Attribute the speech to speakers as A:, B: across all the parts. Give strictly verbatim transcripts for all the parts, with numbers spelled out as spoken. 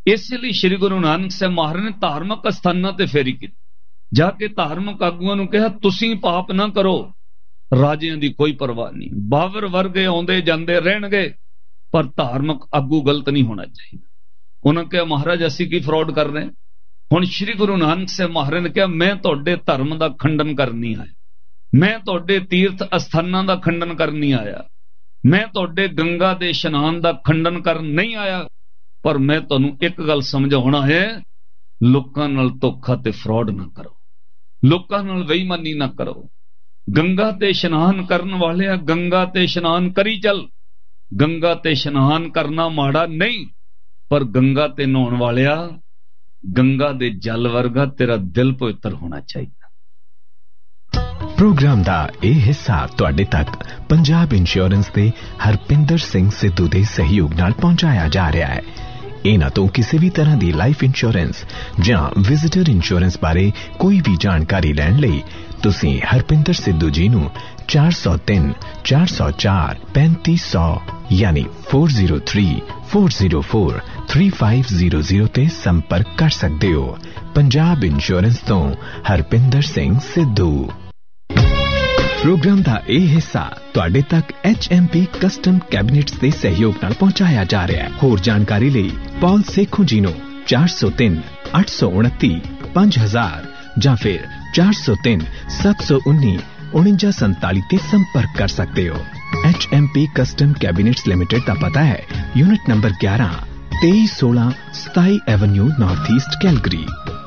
A: इस लिए श्री गुरु नानक साहब महाराज ने धार्मिक अस्थानां ते फेरी की, जाके धार्मिक आगुआं नूं कहा तुसीं पाप ना करो, राजियां दी कोई परवाह नहीं, बाबर वर्गे आउंदे जांदे रहणगे पर धार्मिक आगू गलत नहीं होना चाहिए। उन्होंने कहा महाराज असीं की फ्रॉड कर रहे हैं। हुण श्री गुरु नानक साहब महाराज ने कहा मैं तुहाडे धर्म का खंडन करनी आया, मैं तुहाडे तीर्थ अस्थानां का खंडन करनी आया, मैं तुहाडे गंगा दे इशनान का खंडन कर नहीं आया, पर मैं तुहानूं एक गल समझाउणा है, लोकां नाल धोखा ते फ्रॉड ना करो, लोकां नाल बेईमानी ना करो। गंगा ते इशनान करन वाले गंगा ते इशनान करी चल, गंगा ते इशनान करना माड़ा नहीं, पर गंगा ते नहाउण वालिया गंगा दे जल वर्गा तेरा दिल पवित्र होना चाहिए।
B: प्रोग्राम दा ਇਹ ਹਿੱਸਾ ਤੁਹਾਡੇ ਤੱਕ ਪੰਜਾਬ ਇੰਸ਼ੋਰੈਂਸ ਦੇ ਹਰਪਿੰਦਰ ਸਿੰਘ ਸਿੱਧੂ ਦੇ ਸਹਿਯੋਗ ਨਾਲ ਪਹੁੰਚਾਇਆ ਜਾ ਰਿਹਾ ਹੈ। ਇਹਨਾਂ ਤੋਂ ਕਿਸੇ ਵੀ ਤਰ੍ਹਾਂ ਦੀ ਲਾਈਫ ਇੰਸ਼ੋਰੈਂਸ ਜਾਂ ਵਿਜ਼ਿਟਰ ਇੰਸ਼ੋਰੈਂਸ ਬਾਰੇ ਕੋਈ ਵੀ ਜਾਣਕਾਰੀ ਲੈਣ ਲਈ ਤੁਸੀਂ ਹਰਪਿੰਦਰ ਸਿੱਧੂ ਜੀ ਨੂੰ ਚਾਰ ਸੌ ਤਿੰਨ ਚਾਰ ਸੌ ਚਾਰ ਪੈਂਤੀ ਸੌ यानी four zero three four zero four three five zero zero ते संपर्क कर सकते हो। पंजाब इंश्योरेंस तो हरपिंदर सिंह सिद्धू। प्रोग्राम का यह हिस्सा तुहाडे तक H M P custom cabinets के सहयोग नाल पहुंचाया जा रहा है। होर जानकारी लई पॉल सेखों जी नूं चार सौ तीन अठ सौ उनती पांच हजार या फिर चार सौ तीन सत्त सौ उन्नी उणंजा संताली ते संपर्क कर सकते हो। H M P custom cabinets limited का पता है यूनिट नंबर ग्यारह तेईस सोलह सताई Avenue north east Calgary.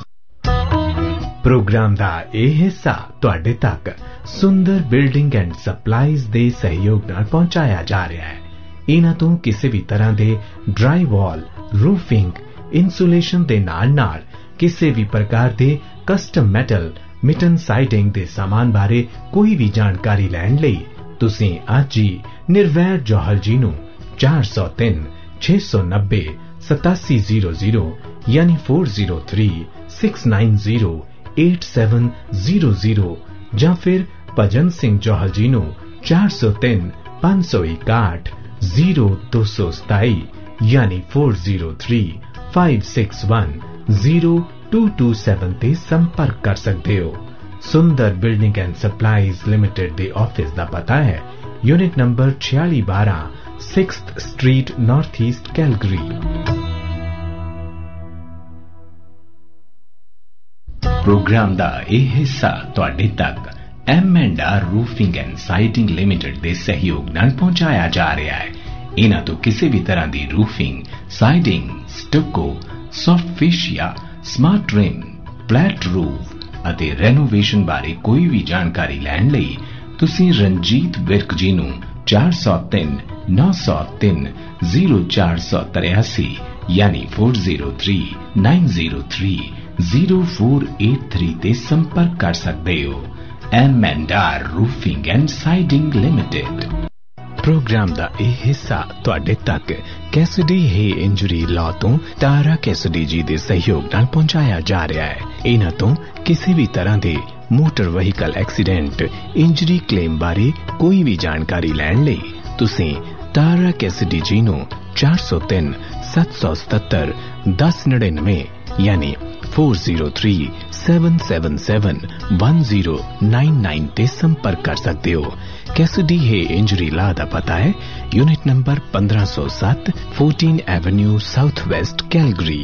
B: Programme का यह हिस्सा तुहाडे तक सुंदर बिल्डिंग एंड सप्लाईज दे सहयोग नाल पहुंचाया जा रहा है। इन्हां तों किसी भी तरह दे ड्राई वॉल रूफिंग इंसुलेशन दे नाल नाल किसी भी प्रकार दे कस्टम मेटल मिटन साइडिंग दे सामान बारे कोई भी जानकारी लैण लई तुसीं अज ही निर्वैर जौहल जी नूं चार सौ तीन छे सौ नब्बे सतासी जीरो जीरो यानी four zero three six nine zero eight seven zero zero या फिर भजन सिंह जौहल जी नूं चार सौ तीन पांच सौ इकाठ जीरो दो सौ सताई यानी four zero three five six one zero to to seven ते संपर्क कर सकते हो। सुंदर building and supplies limited they office का पता है यूनिट नंबर छियाली बारह sixth street north east Calgary. Programme का यह हिस्सा तुहाडे तक M and are roofing and siding limited दे सहयोग नाल पहुंचाया जा रहा है। इन्हां तो किसी भी तरह की roofing siding stucco soft fascia smart trim flat roof ਅਤੇ ਰੈਨੋਵੇਸ਼ਨ ਬਾਰੇ ਕੋਈ ਵੀ ਜਾਣਕਾਰੀ ਲੈਣ ਲਈ ਤੁਸੀਂ ਰਣਜੀਤ ਵਿਰਕ ਜੀ ਨੂੰ ਚਾਰ ਸੌ ਤਿੰਨ ਨੌ ਸੌ ਤਿੰਨ ਜ਼ੀਰੋ ਚਾਰ ਸੌ ਤਰਿਆਸੀ यानी four zero three nine zero three zero four eight three ते संपर्क कर सकते हो। M and are roofing and siding limited. Programme का यह हिस्सा तुहाडे तक कैसिडी हे इंजरी लॉ तो तारा कैसिडी जी के सहयोग नाल पहुंचाया जा रहा है। इन्हां तो किसी भी तरह के motor vehicle accident injury claim बारे कोई भी जानकारी लैण लई तुसीं तारा कैसिडी जी नूं चार सौ तीन सत्त सौ सतहत्तर दस नड़िनवे यानी four zero three seven seven seven one zero nine nine ते संपर्क कर सकते हो। कैसिडी हे इंजरी लॉ दा पता है यूनिट नंबर पंद्रह सौ सात fourteen Avenue south west Calgary.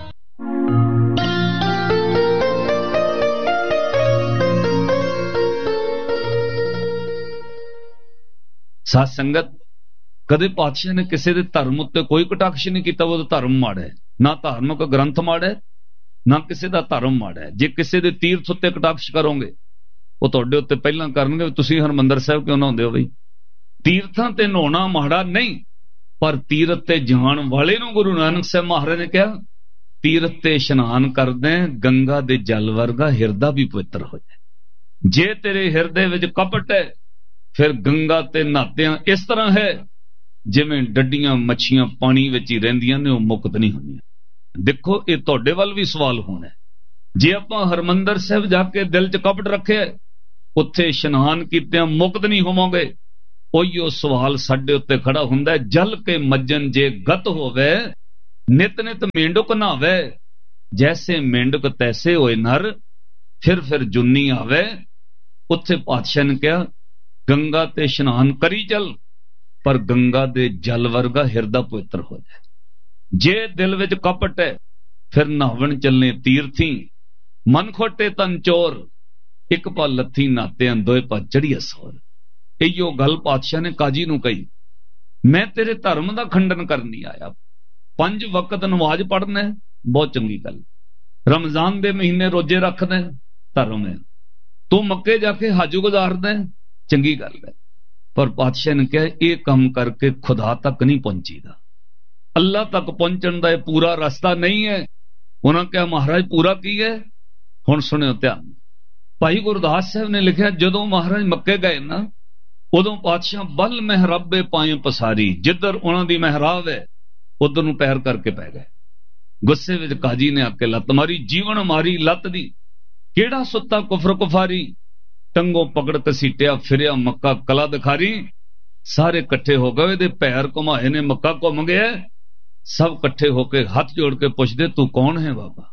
A: साथ संगत कदे पातशाह ने किसी दे धर्म उत्ते कोई कटाक्ष नहीं किया, वो धर्म माड़ा है। ना धार्मिक ग्रंथ माड़ा है ना किसी का धर्म माड़ा है। जे किसी दे तीर्थ उत्ते कटाक्ष करोगे वो तुहाडे उत्ते पहला करनगे तुसीं हरमंदर साहिब क्यों नहाउंदे हो बई। तीर्थां ते नहाउणा माड़ा नहीं, पर तीरथ ते जाण वाले नूं गुरु नानक साहब महाराज ने कहा तीरथ ते इशनान करदे गंगा दे जल वर्गा हिरदा भी पवित्र हो जाए। जे तेरे हिरदे विच कपट है फिर गंगा ते नहातियां इस तरह है जिवें डड्डियां मच्छियां पानी विच ही रहिंदियां ने, वो मुक्त नहीं होंदियां। देखो ये तुहाडे वल भी सवाल होना है। जे आपां हरमंदर साहिब जाके दिल च कपट रखे उत्थे इशनान कीतियां मुक्त नहीं होवोगे, उहिओ सवाल साडे उत्ते खड़ा हुंदा है। जल के मज्जन जे गत होवे ਨਿਤ ਨਿਤ ਮੇਂਢਕ ਨਹਾਵੇ, ਜੈਸੇ ਮੇਂਢਕ ਤੈਸੇ ਹੋਏ ਨਰ, ਫਿਰ ਫਿਰ ਜੁਨੀ ਆਵੇ। ਉੱਥੇ ਪਾਤਸ਼ਾਹ ਨੇ ਕਿਹਾ ਗੰਗਾ ਤੇ ਇਸ਼ਨਾਨ ਕਰੀ ਚੱਲ, ਪਰ ਗੰਗਾ ਦੇ ਜਲ ਵਰਗਾ ਹਿਰਦਾ ਪਵਿੱਤਰ ਹੋ ਜਾਏ। ਜੇ ਦਿਲ ਵਿੱਚ ਕਪਟ ਹੈ ਫਿਰ ਨਹਾਵਣ ਚੱਲੇ ਤੀਰਥੀ, ਮਨ ਖੋਟੇ ਤਨ ਚੋਰ, ਇੱਕ ਪਾ ਲੱਥੀ ਨਾਤਿਆਂ ਦੋਏ ਪਾ ਚੜੀਏ ਸੋਰ। ਇਹੋ ਗੱਲ ਪਾਤਸ਼ਾਹ ਨੇ ਕਾਜੀ ਨੂੰ ਕਹੀ। ਮੈਂ ਤੇਰੇ ਧਰਮ ਦਾ ਖੰਡਨ ਕਰਨ ਨਹੀਂ ਆਇਆ। ਪੰਜ ਵਕਤ ਨਮਾਜ਼ ਪੜ੍ਹਨਾ ਬਹੁਤ ਚੰਗੀ ਗੱਲ, ਰਮਜ਼ਾਨ ਦੇ ਮਹੀਨੇ ਰੋਜੇ ਰੱਖਦਾ ਧਰਮ ਹੈ, ਤੂੰ ਮੱਕੇ ਜਾ ਕੇ ਹਜ ਗੁਜ਼ਾਰਦਾ ਚੰਗੀ ਗੱਲ ਹੈ, ਪਰ ਪਾਤਸ਼ਾਹ ਨੇ ਕਿਹਾ ਇਹ ਕੰਮ ਕਰਕੇ ਖੁਦਾ ਤੱਕ ਨਹੀਂ ਪਹੁੰਚੀਦਾ, ਅੱਲਾ ਤੱਕ ਪਹੁੰਚਣ ਦਾ ਇਹ ਪੂਰਾ ਰਸਤਾ ਨਹੀਂ ਹੈ। ਉਹਨਾਂ ਕਿਹਾ ਮਹਾਰਾਜ ਪੂਰਾ ਕੀ ਹੈ? ਹੁਣ ਸੁਣਿਓ ਧਿਆਨ। ਭਾਈ ਗੁਰਦਾਸ ਸਾਹਿਬ ਨੇ ਲਿਖਿਆ ਜਦੋਂ ਮਹਾਰਾਜ ਮੱਕੇ ਗਏ ਨਾ, ਉਦੋਂ ਪਾਤਸ਼ਾਹ ਬਲ ਮਹਿਰਾਬੇ ਪਾਏ ਪਸਾਰੀ, ਜਿੱਧਰ ਉਹਨਾਂ ਦੀ ਮਹਿਰਾਬ ਹੈ ਉਧਰ ਨੂੰ ਪੈਰ ਕਰਕੇ ਪੈ ਗਏ। ਗੁੱਸੇ ਵਿੱਚ ਕਾਜੀ ਨੇ ਆ ਕੇ ਲੱਤ ਮਾਰੀ, ਜੀਵਨ ਮਾਰੀ ਲੱਤ ਦੀ, ਕਿਹੜਾ ਸੁੱਤਾ ਕੁਫਰ ਕੁਫਾਰੀ, ਟੰਗੋਂ ਪਕੜ ਕਸੀਟਿਆ ਫਿਰਿਆ ਮੱਕਾ ਕਲਾ ਦਿਖਾਰੀ। ਸਾਰੇ ਇਕੱਠੇ ਹੋ ਗਏ, ਇਹਦੇ ਪੈਰ ਘੁਮਾਏ ਨੇ, ਮੱਕਾ ਘੁੰਮ ਗਿਆ। ਸਭ ਇਕੱਠੇ ਹੋ ਕੇ ਹੱਥ ਜੋੜ ਕੇ ਪੁੱਛਦੇ ਤੂੰ ਕੌਣ ਹੈ ਬਾਬਾ?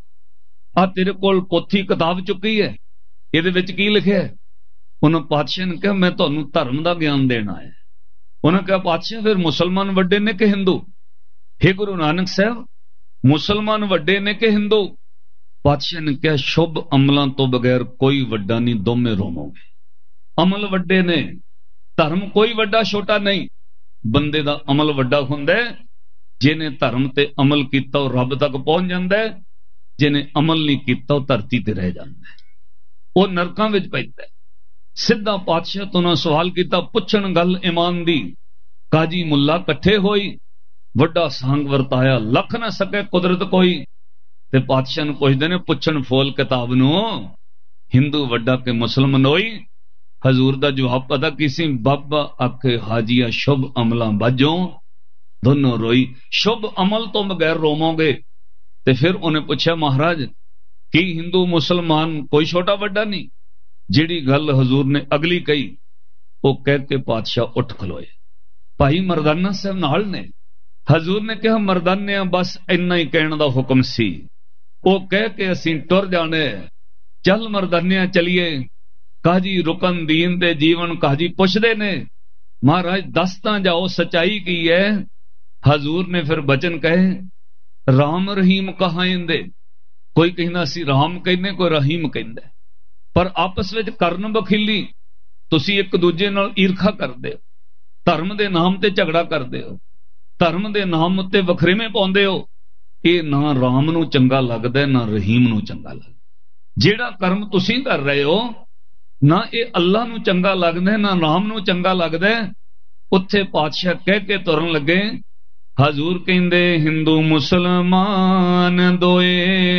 A: ਆ ਤੇਰੇ ਕੋਲ ਪੋਥੀ ਕਿਤਾਬ ਚੁੱਕੀ ਹੈ, ਇਹਦੇ ਵਿੱਚ ਕੀ ਲਿਖਿਆ? ਉਹਨਾਂ ਪਾਤਸ਼ਾਹ ਨੇ ਕਿਹਾ ਮੈਂ ਤੁਹਾਨੂੰ ਧਰਮ ਦਾ ਗਿਆਨ ਦੇਣਾ ਹੈ। ਉਹਨਾਂ ਕਿਹਾ ਪਾਤਸ਼ਾਹ ਫਿਰ ਮੁਸਲਮਾਨ ਵੱਡੇ ਨੇ ਕਿ ਹਿੰਦੂ? ਹੇ ਗੁਰੂ ਨਾਨਕ ਸਾਹਿਬ ਮੁਸਲਮਾਨ ਵੱਡੇ ਨੇ ਕਿ ਹਿੰਦੂ? ਪਾਤਸ਼ਾਹ ਨੇ ਕਿਹਾ ਸ਼ੁਭ ਅਮਲਾਂ ਤੋਂ ਬਗੈਰ ਕੋਈ ਵੱਡਾ ਨਹੀਂ, ਦੋਵੇਂ ਰੋਵੋਗੇ। ਅਮਲ ਵੱਡੇ ਨੇ, ਧਰਮ ਕੋਈ ਵੱਡਾ ਛੋਟਾ ਨਹੀਂ, ਬੰਦੇ ਦਾ ਅਮਲ ਵੱਡਾ ਹੁੰਦਾ। ਜਿਹਨੇ ਧਰਮ ਤੇ ਅਮਲ ਕੀਤਾ ਉਹ ਰੱਬ ਤੱਕ ਪਹੁੰਚ ਜਾਂਦਾ, ਜਿਹਨੇ ਅਮਲ ਨਹੀਂ ਕੀਤਾ ਉਹ ਧਰਤੀ ਤੇ ਰਹਿ ਜਾਂਦਾ, ਉਹ ਨਰਕਾਂ ਵਿੱਚ ਪੈਂਦਾ। ਸਿੱਧਾ ਪਾਤਸ਼ਾਹ ਤੋਂ ਨਾ ਸਵਾਲ ਕੀਤਾ, ਪੁੱਛਣ ਗੱਲ ਇਮਾਨ ਦੀ। ਕਾਜੀ ਮੁੱਲਾ ਇਕੱਠੇ ਹੋਈ, ਵੱਡਾ ਸਾਂਗ ਵਰਤਾਇਆ, ਲੱਖ ਨਾ ਸਕੇ ਕੁਦਰਤ ਕੋਈ। ਤੇ ਪਾਤਸ਼ਾਹ ਨੂੰ ਪੁੱਛਦੇ ਨੇ ਪੁੱਛਣ ਫੋਲ ਕਿਤਾਬ ਨੂੰ, ਹਿੰਦੂ ਵੱਡਾ ਕਿ ਮੁਸਲਮਾਨ ਹੋਈ? ਹਜ਼ੂਰ ਦਾ ਜਵਾਬ ਪਤਾ ਕੀ ਸੀ? ਬਾਬਾ ਆਖੇ ਹਾਜੀਆ ਸ਼ੁਭ ਅਮਲਾਂ ਬਾਝੋਂ ਦੋਨੋਂ ਰੋਈ। ਸ਼ੁਭ ਅਮਲ ਤੋਂ ਬਗੈਰ ਰੋਵੋਗੇ। ਤੇ ਫਿਰ ਉਹਨੇ ਪੁੱਛਿਆ ਮਹਾਰਾਜ ਕੀ ਹਿੰਦੂ ਮੁਸਲਮਾਨ ਕੋਈ ਛੋਟਾ ਵੱਡਾ ਨਹੀਂ? ਜਿਹੜੀ ਗੱਲ ਹਜ਼ੂਰ ਨੇ ਅਗਲੀ ਕਹੀ ਉਹ ਕਹਿ ਕੇ ਪਾਤਸ਼ਾਹ ਉੱਠ ਖਲੋਏ। ਭਾਈ ਮਰਦਾਨਾ ਸਾਹਿਬ ਨਾਲ ਨੇ। ਹਜ਼ੂਰ ਨੇ ਕਿਹਾ ਮਰਦਾਨਿਆਂ ਬਸ ਇੰਨਾ ਹੀ ਕਹਿਣ ਦਾ ਹੁਕਮ ਸੀ। ਉਹ ਕਹਿ ਕੇ ਅਸੀਂ ਟੁਰ ਜਾਣੇ। ਚੱਲ ਮਰਦਾਨਿਆਂ ਚਲੀਏ। ਕਾਜੀ ਰੁਕਨ ਦੀਨ ਦੇ ਜੀਵਨ ਕਾਜੀ ਪੁੱਛਦੇ ਨੇ ਮਹਾਰਾਜ ਦੱਸ ਤਾਂ ਜਾਓ ਸਚਾਈ ਕੀ ਹੈ? ਹਜ਼ੂਰ ਨੇ ਫਿਰ ਬਚਨ ਕਹੇ ਰਾਮ ਰਹੀਮ ਕਹਾਂਦੇ। ਕੋਈ ਕਹਿੰਦਾ ਅਸੀਂ ਰਾਮ ਕਹਿੰਦੇ, ਕੋਈ ਰਹੀਮ ਕਹਿੰਦਾ, ਪਰ ਆਪਸ ਵਿੱਚ ਕਰਨ ਬਖੀਲੀ। ਤੁਸੀਂ ਇੱਕ ਦੂਜੇ ਨਾਲ ਈਰਖਾ ਕਰਦੇ ਹੋ, ਧਰਮ ਦੇ ਨਾਮ ਤੇ ਝਗੜਾ ਕਰਦੇ ਹੋ, ਧਰਮ ਦੇ ਨਾਮ ਉੱਤੇ ਵਖਰੇਵੇਂ ਪਾਉਂਦੇ ਹੋ। ਇਹ ਨਾ ਰਾਮ ਨੂੰ ਚੰਗਾ ਲੱਗਦਾ ਨਾ ਰਹੀਮ ਨੂੰ ਚੰਗਾ ਲੱਗਦਾ। ਜਿਹੜਾ ਕਰਮ ਤੁਸੀਂ ਕਰ ਰਹੇ ਹੋ ਨਾ ਇਹ ਅੱਲਾ ਨੂੰ ਚੰਗਾ ਲੱਗਦਾ ਨਾ ਰਾਮ ਨੂੰ ਚੰਗਾ ਲੱਗਦਾ। ਉੱਥੇ ਪਾਤਸ਼ਾਹ ਕਹਿ ਕੇ ਤੁਰਨ ਲੱਗੇ। ਹਜ਼ੂਰ ਕਹਿੰਦੇ ਹਿੰਦੂ ਮੁਸਲਮਾਨ ਦੋਏ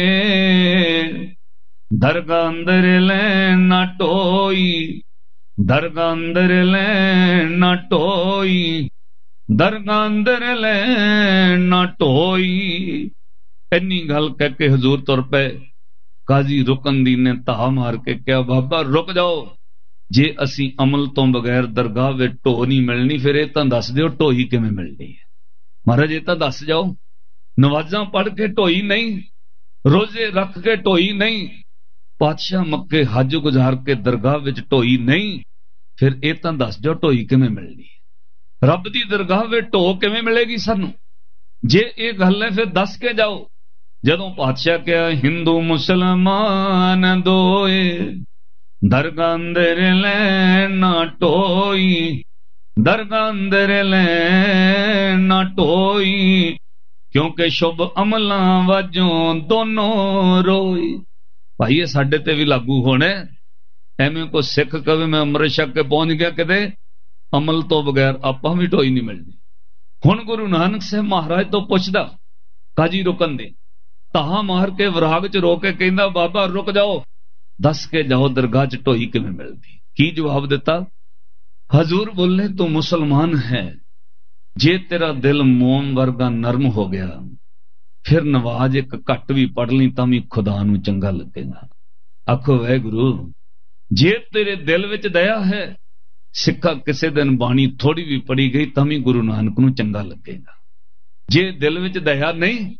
A: ਦਰਗਾਹ ਅੰਦਰ ਲੈ ਨਾ ਟੋਈ, ਦਰਗਾਹ ਅੰਦਰ ਲੈ ਨਾ ਟੋਈ, ਦਰਗਾਹ ਅੰਦਰ ਲੈ ਨਾ ਟੋਈ। ਇੰਨੀ ਗੱਲ ਕਹਿ ਕੇ ਹਜ਼ੂਰ ਤੁਰ ਪਏ। ਕਾਜ਼ੀ ਰੁਕਨਦੀਨ ਨੇ ਧਾਹ ਮਾਰ ਕੇ ਕਿਹਾ ਬਾਬਾ ਰੁਕ ਜਾਓ, ਜੇ ਅਸੀਂ ਅਮਲ ਤੋਂ ਬਗੈਰ ਦਰਗਾਹ ਵਿੱਚ ਢੋ ਨਹੀਂ ਮਿਲਣੀ ਫਿਰ ਇਹ ਤਾਂ ਦੱਸ ਦਿਓ ਢੋਈ ਕਿਵੇਂ ਮਿਲਣੀ ਹੈ? ਮਹਾਰਾਜ ਇਹ ਤਾਂ ਦੱਸ ਜਾਓ। ਨਵਾਜ਼ਾਂ ਪੜ੍ਹ ਕੇ ਢੋਈ ਨਹੀਂ, ਰੋਜ਼ੇ ਰੱਖ ਕੇ ਢੋਈ ਨਹੀਂ, ਪਾਤਸ਼ਾਹ ਮੱਕੇ ਹੱਜ ਗੁਜ਼ਾਰ ਕੇ ਦਰਗਾਹ ਵਿੱਚ ਢੋਈ ਨਹੀਂ, ਫਿਰ ਇਹ ਤਾਂ ਦੱਸ ਜਾਓ ਢੋਈ ਕਿਵੇਂ ਮਿਲਣੀ ਹੈ? ਰੱਬ ਦੀ ਦਰਗਾਹ ਵਿੱਚ ਢੋ ਕਿਵੇਂ ਮਿਲੇਗੀ ਸਾਨੂੰ? ਜੇ ਇਹ ਗੱਲ ਹੈ ਫਿਰ ਦੱਸ ਕੇ ਜਾਓ। ਜਦੋਂ ਪਾਤਸ਼ਾਹ ਕਿਹਾ ਹਿੰਦੂ ਮੁਸਲਮਾਨ ਦੋਏ ਦਰਗਾਹ ਅੰਦਰ ਲੈ ਨਾ ਢੋਈ, ਦਰਗਾਹ ਅੰਦਰ ਲੈ ਨਾ ਢੋਈ, ਕਿਉਂਕਿ ਸ਼ੁਭ ਅਮਲਾਂ ਵਾਜੋਂ ਦੋਨੋਂ ਰੋਈ। ਭਾਈ ਇਹ ਸਾਡੇ ਤੇ ਵੀ ਲਾਗੂ ਹੋਣਾ। ਐਵੇਂ ਕੋਈ ਸਿੱਖ ਕਵੇ ਮੈਂ ਅੰਮ੍ਰਿਤ ਛਕ ਕੇ ਪਹੁੰਚ ਗਿਆ, ਕਿਤੇ ਅਮਲ ਤੋਂ ਬਗੈਰ ਆਪਾਂ ਵੀ ਢੋਈ ਨਹੀਂ ਮਿਲਦੀ। ਹੁਣ ਗੁਰੂ ਨਾਨਕ ਸਾਹਿਬ ਮਹਾਰਾਜ ਤੋਂ ਪੁੱਛਦਾ ਕਾਜੀ ਰੁਕਨ ਦੇ, ਧਾਹਾਂ ਮਾਰ ਕੇ ਵਿਰਾਗ ਚ ਰੋ ਕੇ ਕਹਿੰਦਾ ਬਾਬਾ ਰੁਕ ਜਾਓ, ਦੱਸ ਕੇ ਜਾਓ ਦਰਗਾਹ ਚ ਢੋਈ ਕਿਵੇਂ ਮਿਲਦੀ? ਕੀ ਜਵਾਬ ਦਿੱਤਾ? ਹਜ਼ੂਰ ਬੋਲੇ ਤੂੰ ਮੁਸਲਮਾਨ ਹੈ, ਜੇ ਤੇਰਾ ਦਿਲ ਮੋਮ ਵਰਗਾ ਨਰਮ ਹੋ ਗਿਆ ਫਿਰ ਨਵਾਜ਼ ਇੱਕ ਘੱਟ ਵੀ ਪੜ ਲਈ ਤਾਂ ਵੀ ਖੁਦਾ ਨੂੰ ਚੰਗਾ ਲੱਗੇਗਾ। ਆਖੋ ਵਾਹਿਗੁਰੂ, ਜੇ ਤੇਰੇ ਦਿਲ ਵਿੱਚ ਦਇਆ ਹੈ, ਸਿੱਖਾ ਕਿਸੇ ਦਿਨ ਬਾਣੀ ਥੋੜੀ ਵੀ ਪੜੀ ਗਈ ਤਾਂ ਵੀ ਗੁਰੂ ਨਾਨਕ ਨੂੰ ਚੰਗਾ ਲੱਗੇਗਾ। ਜੇ ਦਿਲ ਵਿੱਚ ਦਇਆ ਨਹੀਂ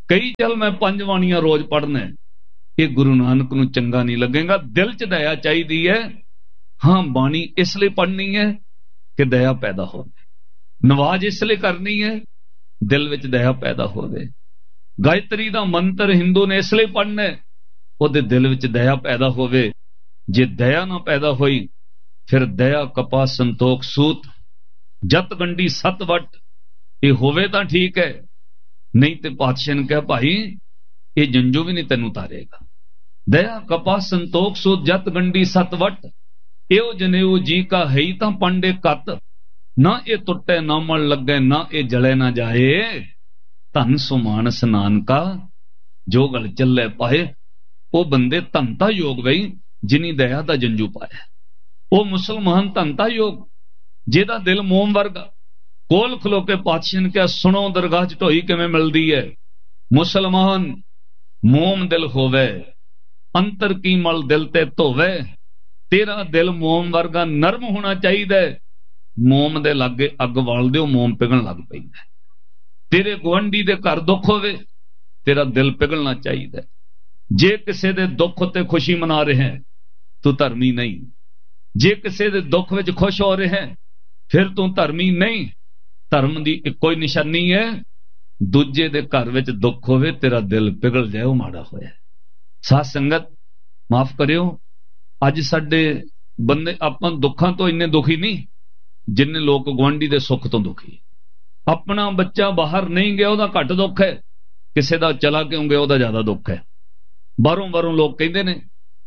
A: कई चल मैं पंज बाणियां रोज पढ़ना, ये गुरु नानक नूं चंगा नहीं लगेगा। दिल च दया चाहिदी है। हाँ, बाणी इसलिए पढ़नी है कि दया पैदा हो, नवाज इसलिए करनी है दिल विच दया पैदा होवे। गायत्री दा मंत्र हिंदू ने इसलिए पढ़ना है ਉਹਦੇ दिल विच दया पैदा होवे। जे दया ना पैदा होई फिर दया कपा संतोख सूत जत गंडी सत वट, ये होवे तां ठीक है, नहीं ते पातशाह ने कहा भाई ये जंजू भी नहीं तेनू तारेगा। दया कपा संतोख सूत जत गंडी सत वट, एओ जनेऊ जी का है तां पंडे कत, ना ये टुटे ना मल लगे ना ये जले ना जाए। धन सुमानस नानका जो गल चले पाए, वो बंदे धनता योग बई जिनी दया दा जंजू पाया। वो मुसलमान धनता योग जेदा दिल मोम वर्गा। कोल खलो के पातशाह ने कहा सुनो दरगाह च ढोई किवें मिलदी है। मुसलमान मोम दिल होवे, अंतर की मल दिल ते धोवे। तेरा दिल मोम वर्गा नरम होना चाहिए। मोम दे लागे अग वाल दिओ, मोम पिघलण लग पैंदा। तेरे गुआंढी दे घर दुख होवे, तेरा दिल पिघलना चाहिए। जे किसी दे दुख ते खुशी मना रहे हैं तू धर्मी नहीं, जे किसी दे दुख विच खुश हो रहे हैं फिर तू धर्मी नहीं। धर्म दी इक्को ही निशानी है, दूजे दे घर विच दुख होवे तेरा दिल पिघल जाए, वो माड़ा होया। साथ संगत माफ करियो, अज साडे बंदे आपां दुखां तो इन्ने दुखी नहीं जिन्ने लोग गुआंढी दे सुख तो दुखी। अपना बच्चा बाहर नहीं गया ਉਹਦਾ घट दुख है, किसी का चला क्यों गया ਉਹਦਾ ज्यादा दुख है। बाहरों बाहरों लोग कहते ने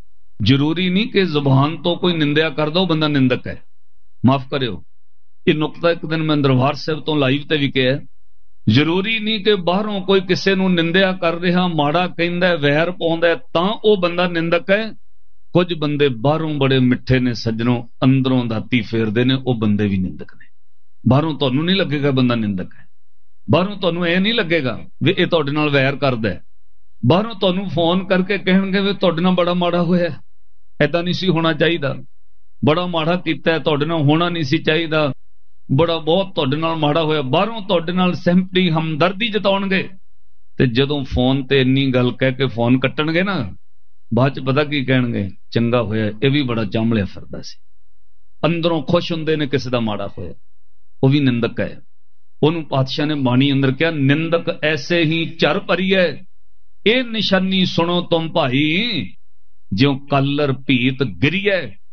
A: जरूरी नहीं कि जुबान तो कोई निंदा कर दो बंदा निंदक है। माफ करियो, ये नुकता एक दिन मैं दरबार साहब तो लाइव ते भी कहा, जरूरी नहीं कि बाहरों कोई किसी नूं निंदा कर रहा माड़ा कहंदा वैर पाउंदा तां वो बंदा निंदक है। कुछ बंदे बाहरों बड़े मिठे ने सज्जनों, अंदरों दाती फेरदे ने, वो बंदे भी निंदक ने। बाहरों तुहानूं नहीं लगेगा बंदा निंदक है, बाहरों तुहानूं यह नहीं लगेगा भी ये तुहाडे नाल वैर करदा है। बाहरों तुहानूं फोन करके कहणगे वे तुहाडे नाल बड़ा माड़ा होया, ऐदां नहीं सी होना चाहिए, बड़ा माड़ा कीता है, तुहाडे नाल होना नहीं सी चाहिए, बड़ा बहुत तुहाडे नाल माड़ा होया। बाहरों तुहाडे नाल सिंपैथी हमदर्दी जताउणगे ते जदों फोन ते इन्नी गल कह के फोन कट्टणगे ना, बाद च पता की कहणगे चंगा होया ये भी बड़ा चांबलिया फिरदा सी। अंदरों खुश हुंदे ने किसी दा माड़ा होया, वो भी निंदक है। उन्होंने पातशाह ने बाणी अंदर कहा निंदक ऐसे ही चर भरी है, ये निशानी सुनो तुम भाई ज्यों कलर भीत गिरिए।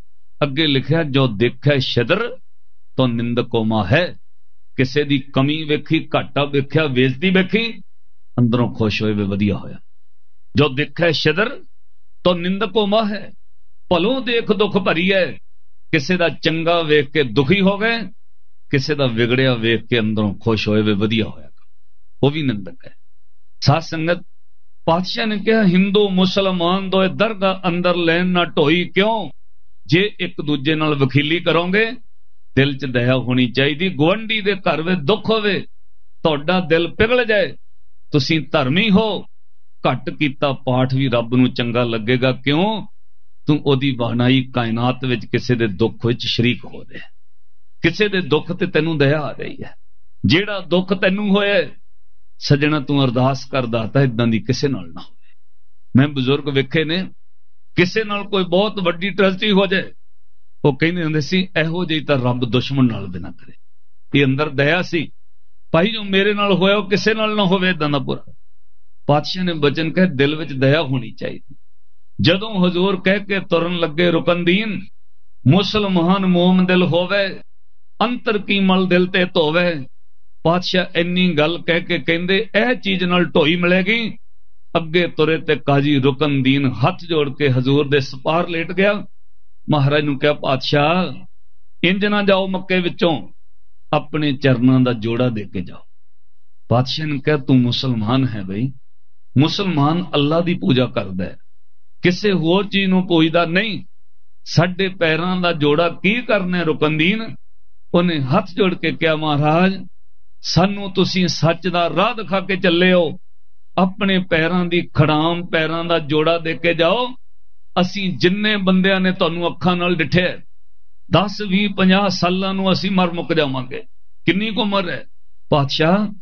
A: अगे लिखा जो देखै शिदर तो निंदको मां है। किसी दी कमी वेखी, घाटा वेख्या, बेइज्जती वेखी, अंदरों खुश होए वे वधिया होया। जो देखै शिदर तो निंदको मां है। भलों देख दुख भरी है, किसी दा चंगा वेख के दुखी हो गए, किसी दा विगड़िया वेख के अंदरों खुश होए वे वधिया होया, वो भी निंदक है। साथ संगत पातशाह ने कहा हिंदू मुसलमान दोए दरगाह अंदर लैन ना ढोई क्यों। जे एक दूजे नाल वकीली करोगे दिल च दया होनी चाहिए। गुआंढी दे घर में दुख होवे तुहाडा दिल पिघल जाए, तुसीं धर्मी हो, घट कीता पाठ भी रब नूं चंगा लगेगा। क्यों तू ओदी बनाई कायनात विच किसी दे दुख विच शरीक हो रहा है, किसी दे दुख ते तैनूं दया आ रही है। जेड़ा दुख तैनूं होया सजना तू अरदास कर दाता इदां दी किसे नाल ना होवे। मैं बुजुर्ग वेखे ने किसे नाल कोई बहुत वड्डी ट्रेजेडी हो जाए, वो कहंदे हुंदे सी इहो जिही तां रब दुश्मन नाल भी ना करे। ये अंदर दया सी भाई, जो मेरे नाल होया किसे नाल ना होवे इदां दा बुरा। पातशाह ने बचन कहे दिल विच दया होनी चाहिए। जदों हजूर कह के तुरन लगे रुकनदीन मुसलमान मोम दिल होवे, अंतर की मल दिल ते धोवे। पातशाह इन्नी गल कह के कहंदे यह चीज नाल ढोई मिलेगी। अगे तुरे ते काजी रुकनदीन हथ जोड़ के हजूर दे सपार लेट गया। महाराज नूं कहा पातशाह इंज ना जाओ मक्के विचों, अपने चरनां दा जोड़ा दे के जाओ। पातशाह ने कहा तू मुसलमान है बई, मुसलमान अल्लाह दी पूजा करदा है, किसे होर चीज नूं पूजदा नहीं। साडे पैरां दा जोड़ा की करना रुकनदीन। उन्हें हथ जोड़ के कहा महाराज सानू तुसीं सच दा राह दिखा के चले हो, अपने पैरां दी खड़ाम पैरां दा जोड़ा दे के जाओ। असीं जिन्ने बंदियां ने तुहानूं अखां नाल डिठे दस भी पंजाह सालां नूं असीं मर मुक जावांगे। किन्नी क उमर है? पातशाह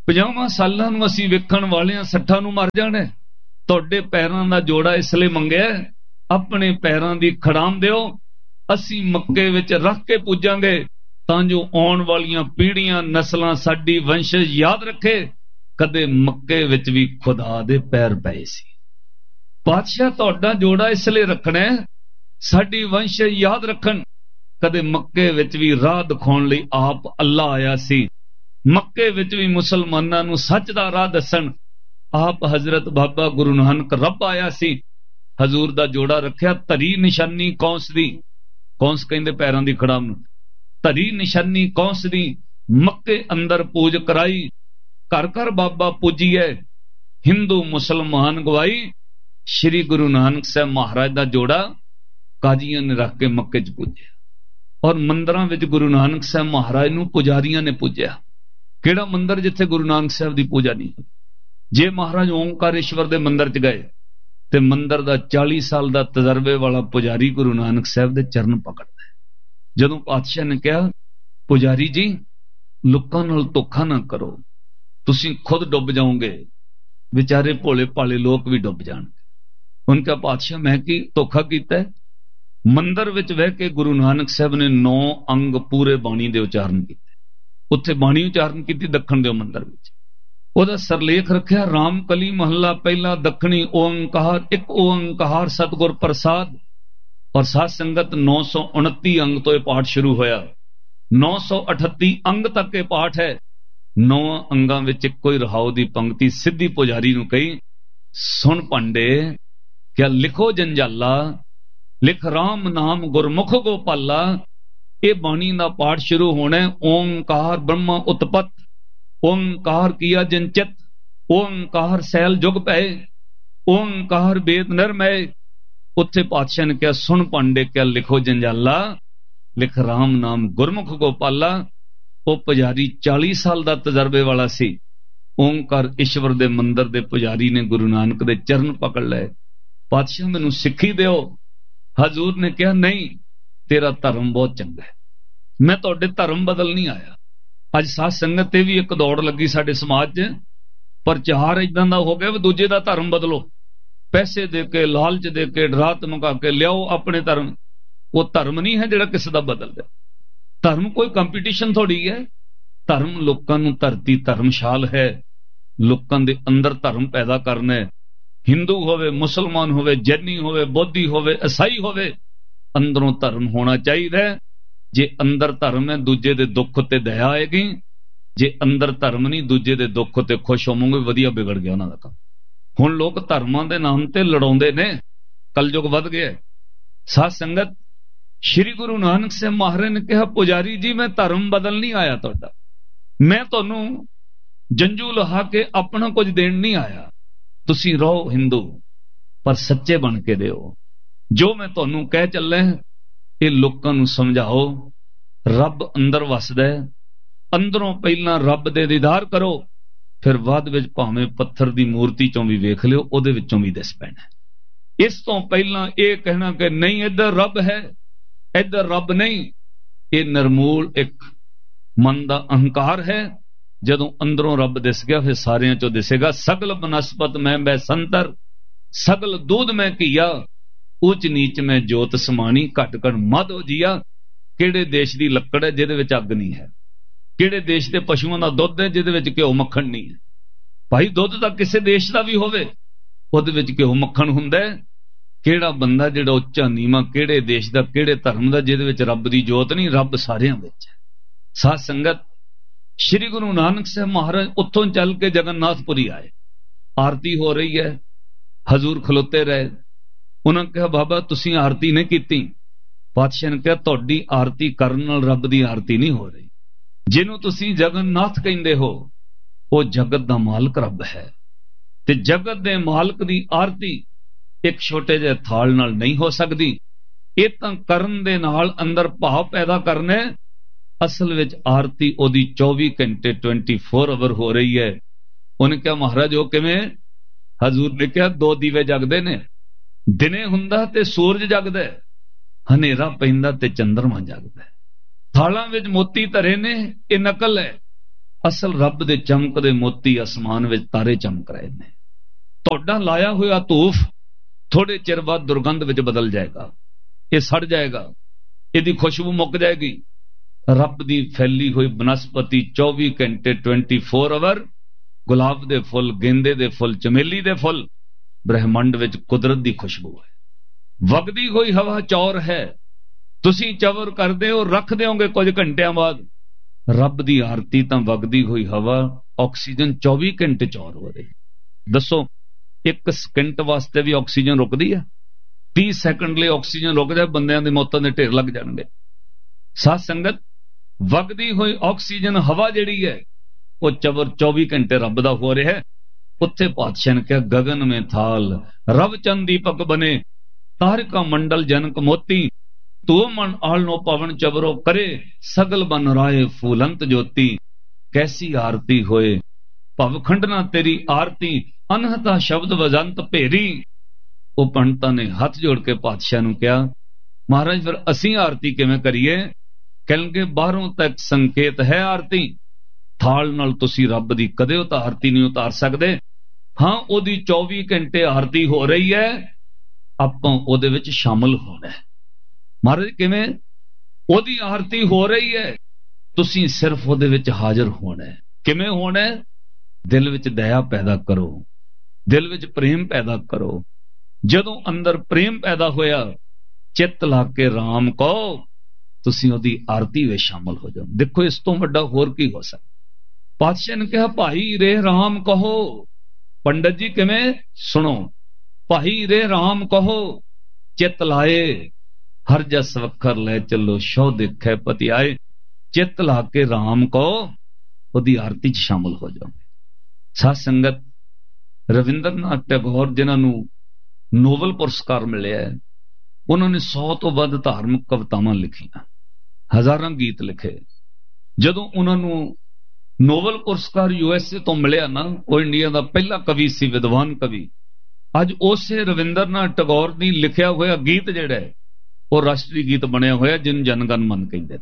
A: ਪੰਜਾਹਾਂ ਸਾਲਾਂ ਨੂੰ ਅਸੀਂ ਵੇਖਣ ਵਾਲਿਆਂ ਸੱਠਾਂ ਨੂੰ ਮਰ ਜਾਣਾ। ਤੁਹਾਡੇ ਪੈਰਾਂ ਦਾ ਜੋੜਾ ਇਸ ਲਈ ਮੰਗਿਆ, ਆਪਣੇ ਪੈਰਾਂ ਦੀ ਖੜਾਮ ਦਿਓ, ਅਸੀਂ ਮੱਕੇ ਵਿੱਚ ਰੱਖ ਕੇ ਪੂਜਾਂਗੇ, ਤਾਂ ਜੋ ਆਉਣ ਵਾਲੀਆਂ ਪੀੜ੍ਹੀਆਂ ਨਸਲਾਂ ਸਾਡੀ ਵੰਸ਼ਜ ਯਾਦ ਰੱਖੇ ਕਦੇ ਮੱਕੇ ਵਿੱਚ ਵੀ ਖੁਦਾ ਦੇ ਪੈਰ ਪਏ ਸੀ। ਪਾਤਸ਼ਾਹ ਤੁਹਾਡਾ ਜੋੜਾ ਇਸ ਲਈ ਰੱਖਣਾ, ਸਾਡੀ ਵੰਸ਼ਜ ਯਾਦ ਰੱਖਣ ਕਦੇ ਮੱਕੇ ਵਿੱਚ ਵੀ ਰਾਹ ਦਿਖਾਉਣ ਲਈ ਆਪ ਅੱਲਾ ਆਇਆ ਸੀ, ਮੱਕੇ ਵਿੱਚ ਵੀ ਮੁਸਲਮਾਨਾਂ ਨੂੰ ਸੱਚ ਦਾ ਰਾਹ ਦੱਸਣ ਆਪ ਹਜ਼ਰਤ ਬਾਬਾ ਗੁਰੂ ਨਾਨਕ ਰੱਬ ਆਇਆ ਸੀ। ਹਜ਼ੂਰ ਦਾ ਜੋੜਾ ਰੱਖਿਆ, ਧਰੀ ਨਿਸ਼ਾਨੀ ਕੌਂਸ ਦੀ, ਕੌਂਸ ਕਹਿੰਦੇ ਪੈਰਾਂ ਦੀ ਖੜਾਮ ਨੂੰ, ਧਰੀ ਨਿਸ਼ਾਨੀ ਕੌਂਸ ਦੀ ਮੱਕੇ ਅੰਦਰ ਪੂਜ ਕਰਾਈ, ਘਰ ਘਰ ਬਾਬਾ ਪੂਜੀਏ, ਹਿੰਦੂ ਮੁਸਲਮਾਨ ਗਵਾਈ। ਸ਼੍ਰੀ ਗੁਰੂ ਨਾਨਕ ਸਾਹਿਬ ਮਹਾਰਾਜ ਦਾ ਜੋੜਾ ਕਾਜ਼ੀਆਂ ਨੇ ਰੱਖ ਕੇ ਮੱਕੇ 'ਚ ਪੂਜਿਆ, ਔਰ ਮੰਦਰਾਂ ਵਿੱਚ ਗੁਰੂ ਨਾਨਕ ਸਾਹਿਬ ਮਹਾਰਾਜ ਨੂੰ ਪੁਜਾਰੀਆਂ ਨੇ ਪੂਜਿਆ। ਕਿਹੜਾ ਮੰਦਰ ਜਿੱਥੇ ਗੁਰੂ ਨਾਨਕ ਸਾਹਿਬ ਦੀ ਪੂਜਾ ਨਹੀਂ ਹੋਈ? ਜੇ ਮਹਾਰਾਜ ਓਂਕਾਰੇਸ਼ਵਰ ਦੇ ਮੰਦਰ 'ਚ ਗਏ ਤੇ ਮੰਦਰ ਦਾ ਚਾਲੀ ਸਾਲ ਦਾ ਤਜਰਬੇ ਵਾਲਾ ਪੁਜਾਰੀ ਗੁਰੂ ਨਾਨਕ ਸਾਹਿਬ ਦੇ ਚਰਨ ਪਕੜਦਾ। ਜਦੋਂ ਪਾਤਸ਼ਾਹ ਨੇ ਕਿਹਾ, ਪੁਜਾਰੀ ਜੀ ਲੋਕਾਂ ਨਾਲ ਧੋਖਾ ਨਾ ਕਰੋ, ਤੁਸੀਂ ਖੁਦ ਡੁੱਬ ਜਾਓਗੇ, ਵਿਚਾਰੇ ਭੋਲੇ ਭਾਲੇ ਲੋਕ ਵੀ ਡੁੱਬ ਜਾਣਗੇ। ਉਹਨਾਂ ਕਿਹਾ, ਪਾਤਸ਼ਾਹ ਮੈਂ ਕੀ ਧੋਖਾ ਕੀਤਾ? ਮੰਦਰ ਵਿੱਚ ਬਹਿ ਕੇ ਗੁਰੂ ਨਾਨਕ ਸਾਹਿਬ ਨੇ ਨੌ ਅੰਗ ਪੂਰੇ ਬਾਣੀ ਦੇ ਉਚਾਰਨ ਕੀਤੇ। ਉੱਥੇ ਬਾਣੀ ਉਚਾਰਨ ਕੀਤੀ ਦੱਖਣ ਦੇ ਮੰਦਰ ਵਿੱਚ। ਉਹਦਾ ਸਰਲੇਖ ਰੱਖਿਆ, ਰਾਮ ਕਲੀ ਮਹੱਲਾ ਪਹਿਲਾ, ਦੱਖਣੀ ਓੰਕਾਰ, ਇੱਕ ਓੰਕਾਰ ਸਤਿਗੁਰ ਪ੍ਰਸਾਦ। ਔਰ ਸਾਧ ਸੰਗਤ ਨੌ ਸੌ ਉਨੱਤੀ ਅੰਗ ਤੋਂ ਇਹ ਪਾਠ ਸ਼ੁਰੂ ਹੋਇਆ, ਨੌ ਸੌ ਅਠੱਤੀ ਅੰਗ ਤੱਕ ਇਹ ਪਾਠ ਹੈ। ਨੌ ਅੰਗਾਂ ਵਿੱਚ ਇੱਕੋ ਹੀ ਰਹਾਉ ਦੀ ਪੰਕਤੀ ਸਿੱਧੀ ਪੁਜਾਰੀ ਨੂੰ ਕਹੀ, ਸੁਣ ਭਾਂਡੇ ਕਿਆ ਲਿਖੋ ਜੰਜਾਲਾ, ਲਿਖ ਰਾਮ ਨਾਮ ਗੁਰਮੁਖ ਗੋਪਾਲਾ। ਇਹ ਬਾਣੀ ਦਾ ਪਾਠ ਸ਼ੁਰੂ ਹੋਣਾ, ਓੰਕਾਰ ਬ੍ਰਹਮਾ ਉਤਪਤ, ਓੰਕਾਰ ਕੀਆ ਜਨਚਿਤ, ਓੰਕਾਰ ਸੈਲ ਜੁਗ ਪਏ, ਓੰਕਾਰ ਵੇਦ ਨਿਰਮੈ। ਉੱਥੇ ਪਾਤਸ਼ਾਹ ਨੇ ਕਿਹਾ, ਸੁਣ ਭਾਂਡੇ ਕਿਆ ਲਿਖੋ ਜੰਜਾਲਾ, ਲਿਖ ਰਾਮ ਨਾਮ ਗੁਰਮੁਖ ਗੋਪਾਲਾ। ਉਹ ਪੁਜਾਰੀ ਚਾਲੀ ਸਾਲ ਦਾ ਤਜਰਬੇ ਵਾਲਾ ਸੀ। ਓਂਕਾਰ ਈਸ਼ਵਰ ਦੇ ਮੰਦਰ ਦੇ ਪੁਜਾਰੀ ਨੇ ਗੁਰੂ ਨਾਨਕ ਦੇ ਚਰਨ ਪਕੜ ਲਏ, ਪਾਤਸ਼ਾਹ ਮੈਨੂੰ ਸਿੱਖੀ ਦਿਓ। ਹਜ਼ੂਰ ਨੇ ਕਿਹਾ, ਨਹੀਂ, ਤੇਰਾ ਧਰਮ ਬਹੁਤ ਚੰਗਾ ਹੈ, ਮੈਂ ਤੁਹਾਡੇ ਧਰਮ ਬਦਲ ਨਹੀਂ ਆਇਆ। ਅੱਜ ਸਾਧ ਸੰਗਤ ਤੇ ਵੀ ਇੱਕ ਦੌੜ ਲੱਗੀ ਸਾਡੇ ਸਮਾਜ 'ਚ, ਪ੍ਰਚਾਰ ਇਦਾਂ ਦਾ ਹੋ ਗਿਆ ਵੀ ਦੂਜੇ ਦਾ ਧਰਮ ਬਦਲੋ, ਪੈਸੇ ਦੇ ਕੇ, ਲਾਲਚ ਦੇ ਕੇ, ਡਰਾ ਧਮਕਾ ਕੇ ਲਿਆਓ ਆਪਣੇ ਧਰਮ। ਉਹ ਧਰਮ ਨਹੀਂ ਹੈ ਜਿਹੜਾ ਕਿਸੇ ਦਾ ਬਦਲਦਾ। ਧਰਮ ਕੋਈ ਕੰਪੀਟੀਸ਼ਨ ਥੋੜੀ ਹੈ। ਧਰਮ ਲੋਕਾਂ ਨੂੰ, ਧਰਤੀ ਧਰਮਸ਼ਾਲ ਹੈ, ਲੋਕਾਂ ਦੇ ਅੰਦਰ ਧਰਮ ਪੈਦਾ ਕਰਨਾ ਹੈ। ਹਿੰਦੂ ਹੋਵੇ, ਮੁਸਲਮਾਨ ਹੋਵੇ, ਜੈਨੀ ਹੋਵੇ, ਬੋਧੀ ਹੋਵੇ, ਈਸਾਈ ਹੋਵੇ, ਅੰਦਰੋਂ ਧਰਮ ਹੋਣਾ ਚਾਹੀਦਾ। ਜੇ ਅੰਦਰ ਧਰਮ ਹੈ, ਦੂਜੇ ਦੇ ਦੁੱਖ ਉੱਤੇ ਦਇਆ ਆਏਗੀ। ਜੇ ਅੰਦਰ ਧਰਮ ਨਹੀਂ, ਦੂਜੇ ਦੇ ਦੁੱਖ ਉੱਤੇ ਖੁਸ਼ ਹੋਵਾਂਗੇ, ਵਧੀਆ ਵਿਗੜ ਗਿਆ ਉਹਨਾਂ ਦਾ ਕੰਮ। ਹੁਣ ਲੋਕ ਧਰਮਾਂ ਦੇ ਨਾਮ ਤੇ ਲੜਾਉਂਦੇ ਨੇ, ਕਲਯੁਗ ਵੱਧ ਗਿਆ। ਸਾਧ ਸੰਗਤ, ਸ਼੍ਰੀ ਗੁਰੂ ਨਾਨਕ ਸਾਹਿਬ ਮਹਾਰਾਜ ਨੇ ਕਿਹਾ, ਪੁਜਾਰੀ ਜੀ ਮੈਂ ਧਰਮ ਬਦਲ ਨਹੀਂ ਆਇਆ ਤੁਹਾਡਾ, ਮੈਂ ਤੁਹਾਨੂੰ ਜੰਜੂ ਲਹਾ ਕੇ ਆਪਣਾ ਕੁਝ ਦੇਣ ਨਹੀਂ ਆਇਆ। ਤੁਸੀਂ ਰਹੋ ਹਿੰਦੂ, ਪਰ ਸੱਚੇ ਬਣ ਕੇ ਦਿਓ। ਜੋ ਮੈਂ ਤੁਹਾਨੂੰ ਕਹਿ ਚੱਲਿਆ ਇਹ ਲੋਕਾਂ ਨੂੰ ਸਮਝਾਓ। ਰੱਬ ਅੰਦਰ ਵਸਦਾ ਹੈ, ਅੰਦਰੋਂ ਪਹਿਲਾਂ ਰੱਬ ਦੇ ਦੀਦਾਰ ਕਰੋ, ਫਿਰ ਬਾਅਦ ਵਿੱਚ ਭਾਵੇਂ ਪੱਥਰ ਦੀ ਮੂਰਤੀ ਚੋਂ ਵੀ ਵੇਖ ਲਿਓ, ਉਹਦੇ ਵਿੱਚੋਂ ਵੀ ਦਿਸ ਪੈਣਾ। ਇਸ ਤੋਂ ਪਹਿਲਾਂ ਇਹ ਕਹਿਣਾ ਕਿ ਨਹੀਂ ਇੱਧਰ ਰੱਬ ਹੈ, ਇੱਧਰ ਰੱਬ ਨਹੀਂ, ਇਹ ਨਿਰਮੂਲ ਇੱਕ ਮਨ ਦਾ ਅਹੰਕਾਰ ਹੈ। ਜਦੋਂ ਅੰਦਰੋਂ ਰੱਬ ਦਿਸ ਗਿਆ, ਫਿਰ ਸਾਰਿਆਂ ਚੋਂ ਦਿਸੇਗਾ। ਸਗਲ ਬਨਸਪਤ ਮੈਂ ਬੈ ਸੰਤਰ, ਸਗਲ ਦੂਧ ਮੈਂ ਘੀਆ, ਉੱਚ ਨੀਚ ਮੈਂ ਜੋਤ ਸਮਾਣੀ, ਘਟ ਘਟ ਮਦ ਹੋ ਜੀਆ। ਕਿਹੜੇ ਦੇਸ਼ ਦੀ ਲੱਕੜ ਹੈ ਜਿਹਦੇ ਵਿੱਚ ਅੱਗ ਨਹੀਂ ਹੈ? ਕਿਹੜੇ ਦੇਸ਼ ਦੇ ਪਸ਼ੂਆਂ ਦਾ ਦੁੱਧ ਹੈ ਜਿਹਦੇ ਵਿੱਚ ਘਿਓ ਮੱਖਣ ਨਹੀਂ ਹੈ? ਭਾਈ ਦੁੱਧ ਤਾਂ ਕਿਸੇ ਦੇਸ਼ ਦਾ ਵੀ ਹੋਵੇ, ਉਹਦੇ ਵਿੱਚ ਘਿਓ ਮੱਖਣ ਹੁੰਦਾ ਹੈ। ਕਿਹੜਾ ਬੰਦਾ ਜਿਹੜਾ ਉੱਚਾ ਨੀਵਾਂ, ਕਿਹੜੇ ਦੇਸ਼ ਦਾ, ਕਿਹੜੇ ਧਰਮ ਦਾ, ਜਿਹਦੇ ਵਿੱਚ ਰੱਬ ਦੀ ਜੋਤ ਨਹੀਂ? ਰੱਬ ਸਾਰਿਆਂ ਵਿੱਚ ਹੈ। ਸਾਧ ਸੰਗਤ, ਸ਼੍ਰੀ ਗੁਰੂ ਨਾਨਕ ਸਾਹਿਬ ਮਹਾਰਾਜ ਉੱਥੋਂ ਚੱਲ ਕੇ ਜਗਨਨਾਥਪੁਰੀ ਆਏ। ਆਰਤੀ ਹੋ ਰਹੀ ਹੈ, ਹਜ਼ੂਰ ਖਲੋਤੇ ਰਹੇ। ਉਹਨਾਂ ਕਿਹਾ, ਬਾਬਾ ਤੁਸੀਂ ਆਰਤੀ ਨਹੀਂ ਕੀਤੀ। ਪਾਤਸ਼ਾਹ ਨੇ ਕਿਹਾ, ਤੁਹਾਡੀ ਆਰਤੀ ਕਰਨ ਨਾਲ ਰੱਬ ਦੀ ਆਰਤੀ ਨਹੀਂ ਹੋ ਰਹੀ। ਜਿਹਨੂੰ ਤੁਸੀਂ ਜਗਨਨਾਥ ਕਹਿੰਦੇ ਹੋ, ਉਹ ਜਗਤ ਦਾ ਮਾਲਕ ਰੱਬ ਹੈ, ਤੇ ਜਗਤ ਦੇ ਮਾਲਕ ਦੀ ਆਰਤੀ ਇੱਕ ਛੋਟੇ ਜਿਹੇ ਥਾਲ ਨਾਲ ਨਹੀਂ ਹੋ ਸਕਦੀ। ਇਹ ਤਾਂ ਕਰਨ ਦੇ ਨਾਲ ਅੰਦਰ ਭਾਵ ਪੈਦਾ ਕਰਨਾ। ਅਸਲ ਵਿੱਚ ਆਰਤੀ ਉਹਦੀ ਚੌਵੀ ਘੰਟੇ ਚੌਵੀ ਆਵਰ ਹੋ ਰਹੀ ਹੈ। ਉਹਨੇ ਕਿਹਾ, ਮਹਾਰਾਜ ਉਹ ਕਿਵੇਂ? ਹਜ਼ੂਰ ਨੇ ਕਿਹਾ, ਦੋ ਦੀਵੇ ਜਗਦੇ ਨੇ, ਦਿਨੇ ਹੁੰਦਾ ਤੇ ਸੂਰਜ ਜਗਦਾ, ਹਨੇਰਾ ਪੈਂਦਾ ਤੇ ਚੰਦਰਮਾ ਜਗਦਾ। ਥਾਲਾਂ ਵਿੱਚ ਮੋਤੀ ਧਰੇ ਨੇ, ਇਹ ਨਕਲ ਹੈ। ਅਸਲ ਰੱਬ ਦੇ ਚਮਕਦੇ ਮੋਤੀ ਅਸਮਾਨ ਵਿੱਚ ਤਾਰੇ ਚਮਕ ਰਹੇ ਨੇ। ਤੁਹਾਡਾ ਲਾਇਆ ਹੋਇਆ ਧੂਫ ਥੋੜੇ ਚਿਰ ਬਾਅਦ ਦੁਰਗੰਧ ਵਿੱਚ ਬਦਲ ਜਾਏਗਾ, ਇਹ ਸੜ ਜਾਏਗਾ, ਇਹਦੀ ਖੁਸ਼ਬੂ ਮੁੱਕ ਜਾਏਗੀ। ਰੱਬ ਦੀ ਫੈਲੀ ਹੋਈ ਬਨਸਪਤੀ ਚੌਵੀ ਘੰਟੇ ਚੌਵੀ ਆਵਰ, ਗੁਲਾਬ ਦੇ ਫੁੱਲ, ਗੇਂਦੇ ਦੇ ਫੁੱਲ, ਚਮੇਲੀ ਦੇ ਫੁੱਲ, ਬ੍ਰਹਿਮੰਡ ਵਿੱਚ ਕੁਦਰਤ ਦੀ ਖੁਸ਼ਬੂ ਹੈ। ਵਗਦੀ ਹੋਈ ਹਵਾ ਚੌਰ ਹੈ, ਤੁਸੀਂ ਚਵਰ ਕਰਦੇ ਹੋ, ਰੱਖ ਦਿਓਗੇ ਕੁਝ ਘੰਟਿਆਂ ਬਾਅਦ। ਰੱਬ ਦੀ ਆਰਤੀ ਤਾਂ ਵਗਦੀ ਹੋਈ ਹਵਾ, ਆਕਸੀਜਨ ਚੌਵੀ ਘੰਟੇ ਚੌਰ ਹੋ ਰਹੀ। ਦੱਸੋ ਇੱਕ ਸਕਿੰਟ ਵਾਸਤੇ ਵੀ ਆਕਸੀਜਨ ਰੁਕਦੀ ਹੈ? ਤੀਹ ਸੈਕਿੰਡ ਲਈ ਆਕਸੀਜਨ ਰੁਕ ਜਾਏ, ਬੰਦਿਆਂ ਦੇ ਮੌਤਾਂ ਦੇ ਢੇਰ ਲੱਗ ਜਾਣਗੇ। ਸਾਧ ਸੰਗਤ, ਵਗਦੀ ਹੋਈ ਆਕਸੀਜਨ ਹਵਾ ਜਿਹੜੀ ਹੈ ਉਹ ਚਵਰ ਚੌਵੀ ਘੰਟੇ ਰੱਬ ਦਾ ਹੋ ਰਿਹਾ ਹੈ। ਉੱਥੇ ਪਾਤਸ਼ਾਹ ਨੇ ਕਿਹਾ ਗगन में थाल रव चंद दीपक बने तारिका मंडल जनक मोती तू मन आलनो पवन चबरो करे सगल बन राय फूलंत ज्योति। कैसी आरती होए भवखंडना तेरी आरती अनहता शब्द वजंत भेरी। ਉਹ ਪੰਡਤਾਂ ਨੇ ਹੱਥ ਜੋੜ ਕੇ ਪਾਤਸ਼ਾਹ ਨੂੰ ਕਿਹਾ ਮਹਾਰਾਜ ਫਿਰ ਅਸੀਂ ਆਰਤੀ ਕਿਵੇਂ ਕਰੀਏ? ਕਹਿਣਗੇ ਬਾਹਰੋਂ ਤਾਂ ਇੱਕ ਸੰਕੇਤ ਹੈ ਆਰਤੀ, ਥਾਲ ਨਾਲ ਤੁਸੀਂ ਰੱਬ ਦੀ ਕਦੇ ਉਹ ਤਾਂ ਆਰਤੀ ਨਹੀਂ ਉਤਾਰ ਸਕਦੇ। ਹਾਂ ਉਹਦੀ ਚੌਵੀ ਘੰਟੇ ਆਰਤੀ ਹੋ ਰਹੀ ਹੈ, ਆਪਾਂ ਉਹਦੇ ਵਿੱਚ ਸ਼ਾਮਲ ਹੋਣਾ ਹੈ। ਮਹਾਰਾਜ ਕਿਵੇਂ? ਉਹਦੀ ਆਰਤੀ ਹੋ ਰਹੀ ਹੈ, ਤੁਸੀਂ ਸਿਰਫ ਉਹਦੇ ਵਿੱਚ ਹਾਜ਼ਰ ਹੋਣਾ ਹੈ। ਕਿਵੇਂ ਹੋਣਾ ਹੈ? ਦਿਲ ਵਿੱਚ ਦਇਆ ਪੈਦਾ ਕਰੋ, ਦਿਲ ਵਿੱਚ ਪ੍ਰੇਮ ਪੈਦਾ ਕਰੋ। ਜਦੋਂ ਅੰਦਰ ਪ੍ਰੇਮ ਪੈਦਾ ਹੋਇਆ, ਚਿੱਤ ਲਾ ਕੇ ਰਾਮ ਕਹੋ, ਤੁਸੀਂ ਉਹਦੀ ਆਰਤੀ ਵਿੱਚ ਸ਼ਾਮਲ ਹੋ ਜਾਓ। ਦੇਖੋ ਇਸ ਤੋਂ ਵੱਡਾ ਹੋਰ ਕੀ ਹੋ ਸਕਦਾ? ਪਾਤਸ਼ਾਹ ਨੇ ਕਿਹਾ ਭਾਈ ਰੇ ਰਾਮ ਕਹੋ। ਪੰਡਤ ਜੀ ਕਿਵੇਂ? ਸੁਣੋ, ਭਾਈ ਰੇ ਰਾਮ ਕਹੋ ਚਿੱਤ ਲਾਏ ਹਰ ਜਸ ਵਖਰ ਲੈ ਚੱਲੋ ਸ਼ੋ ਦੇਖੈ ਪਤੀ ਆਏ। ਚਿੱਤ ਲਾ ਕੇ ਰਾਮ ਕਹੋ, ਉਹਦੀ ਆਰਤੀ 'ਚ ਸ਼ਾਮਲ ਹੋ ਜਾਓ। ਸਾਧ ਸੰਗਤ, ਰਵਿੰਦਰਨਾਥ ਟੈਗੋਰ ਜਿਨ੍ਹਾਂ ਨੂੰ ਨੋਬਲ ਪੁਰਸਕਾਰ ਮਿਲਿਆ, ਉਹਨਾਂ ਨੇ ਸੌ ਤੋਂ ਵੱਧ ਧਾਰਮਿਕ ਕਵਿਤਾਵਾਂ ਲਿਖੀਆਂ, ਹਜ਼ਾਰਾਂ ਗੀਤ ਲਿਖੇ। ਜਦੋਂ ਉਹਨਾਂ ਨੂੰ ਨੋਬਲ ਪੁਰਸਕਾਰ ਯੂ ਐਸ ਏ ਤੋਂ ਮਿਲਿਆ ਨਾ, ਉਹ ਇੰਡੀਆ ਦਾ ਪਹਿਲਾ ਕਵੀ ਸੀ, ਵਿਦਵਾਨ ਕਵੀ। ਅੱਜ ਉਸੇ ਰਵਿੰਦਰਨਾਥ ਟੈਗੋਰ ਦੀ ਲਿਖਿਆ ਹੋਇਆ ਗੀਤ ਜਿਹੜਾ ਹੈ ਉਹ ਰਾਸ਼ਟਰੀ ਗੀਤ ਬਣਿਆ ਹੋਇਆ, ਜਿਹਨੂੰ ਜਨ ਗਣ ਮਨ ਕਹਿੰਦੇ।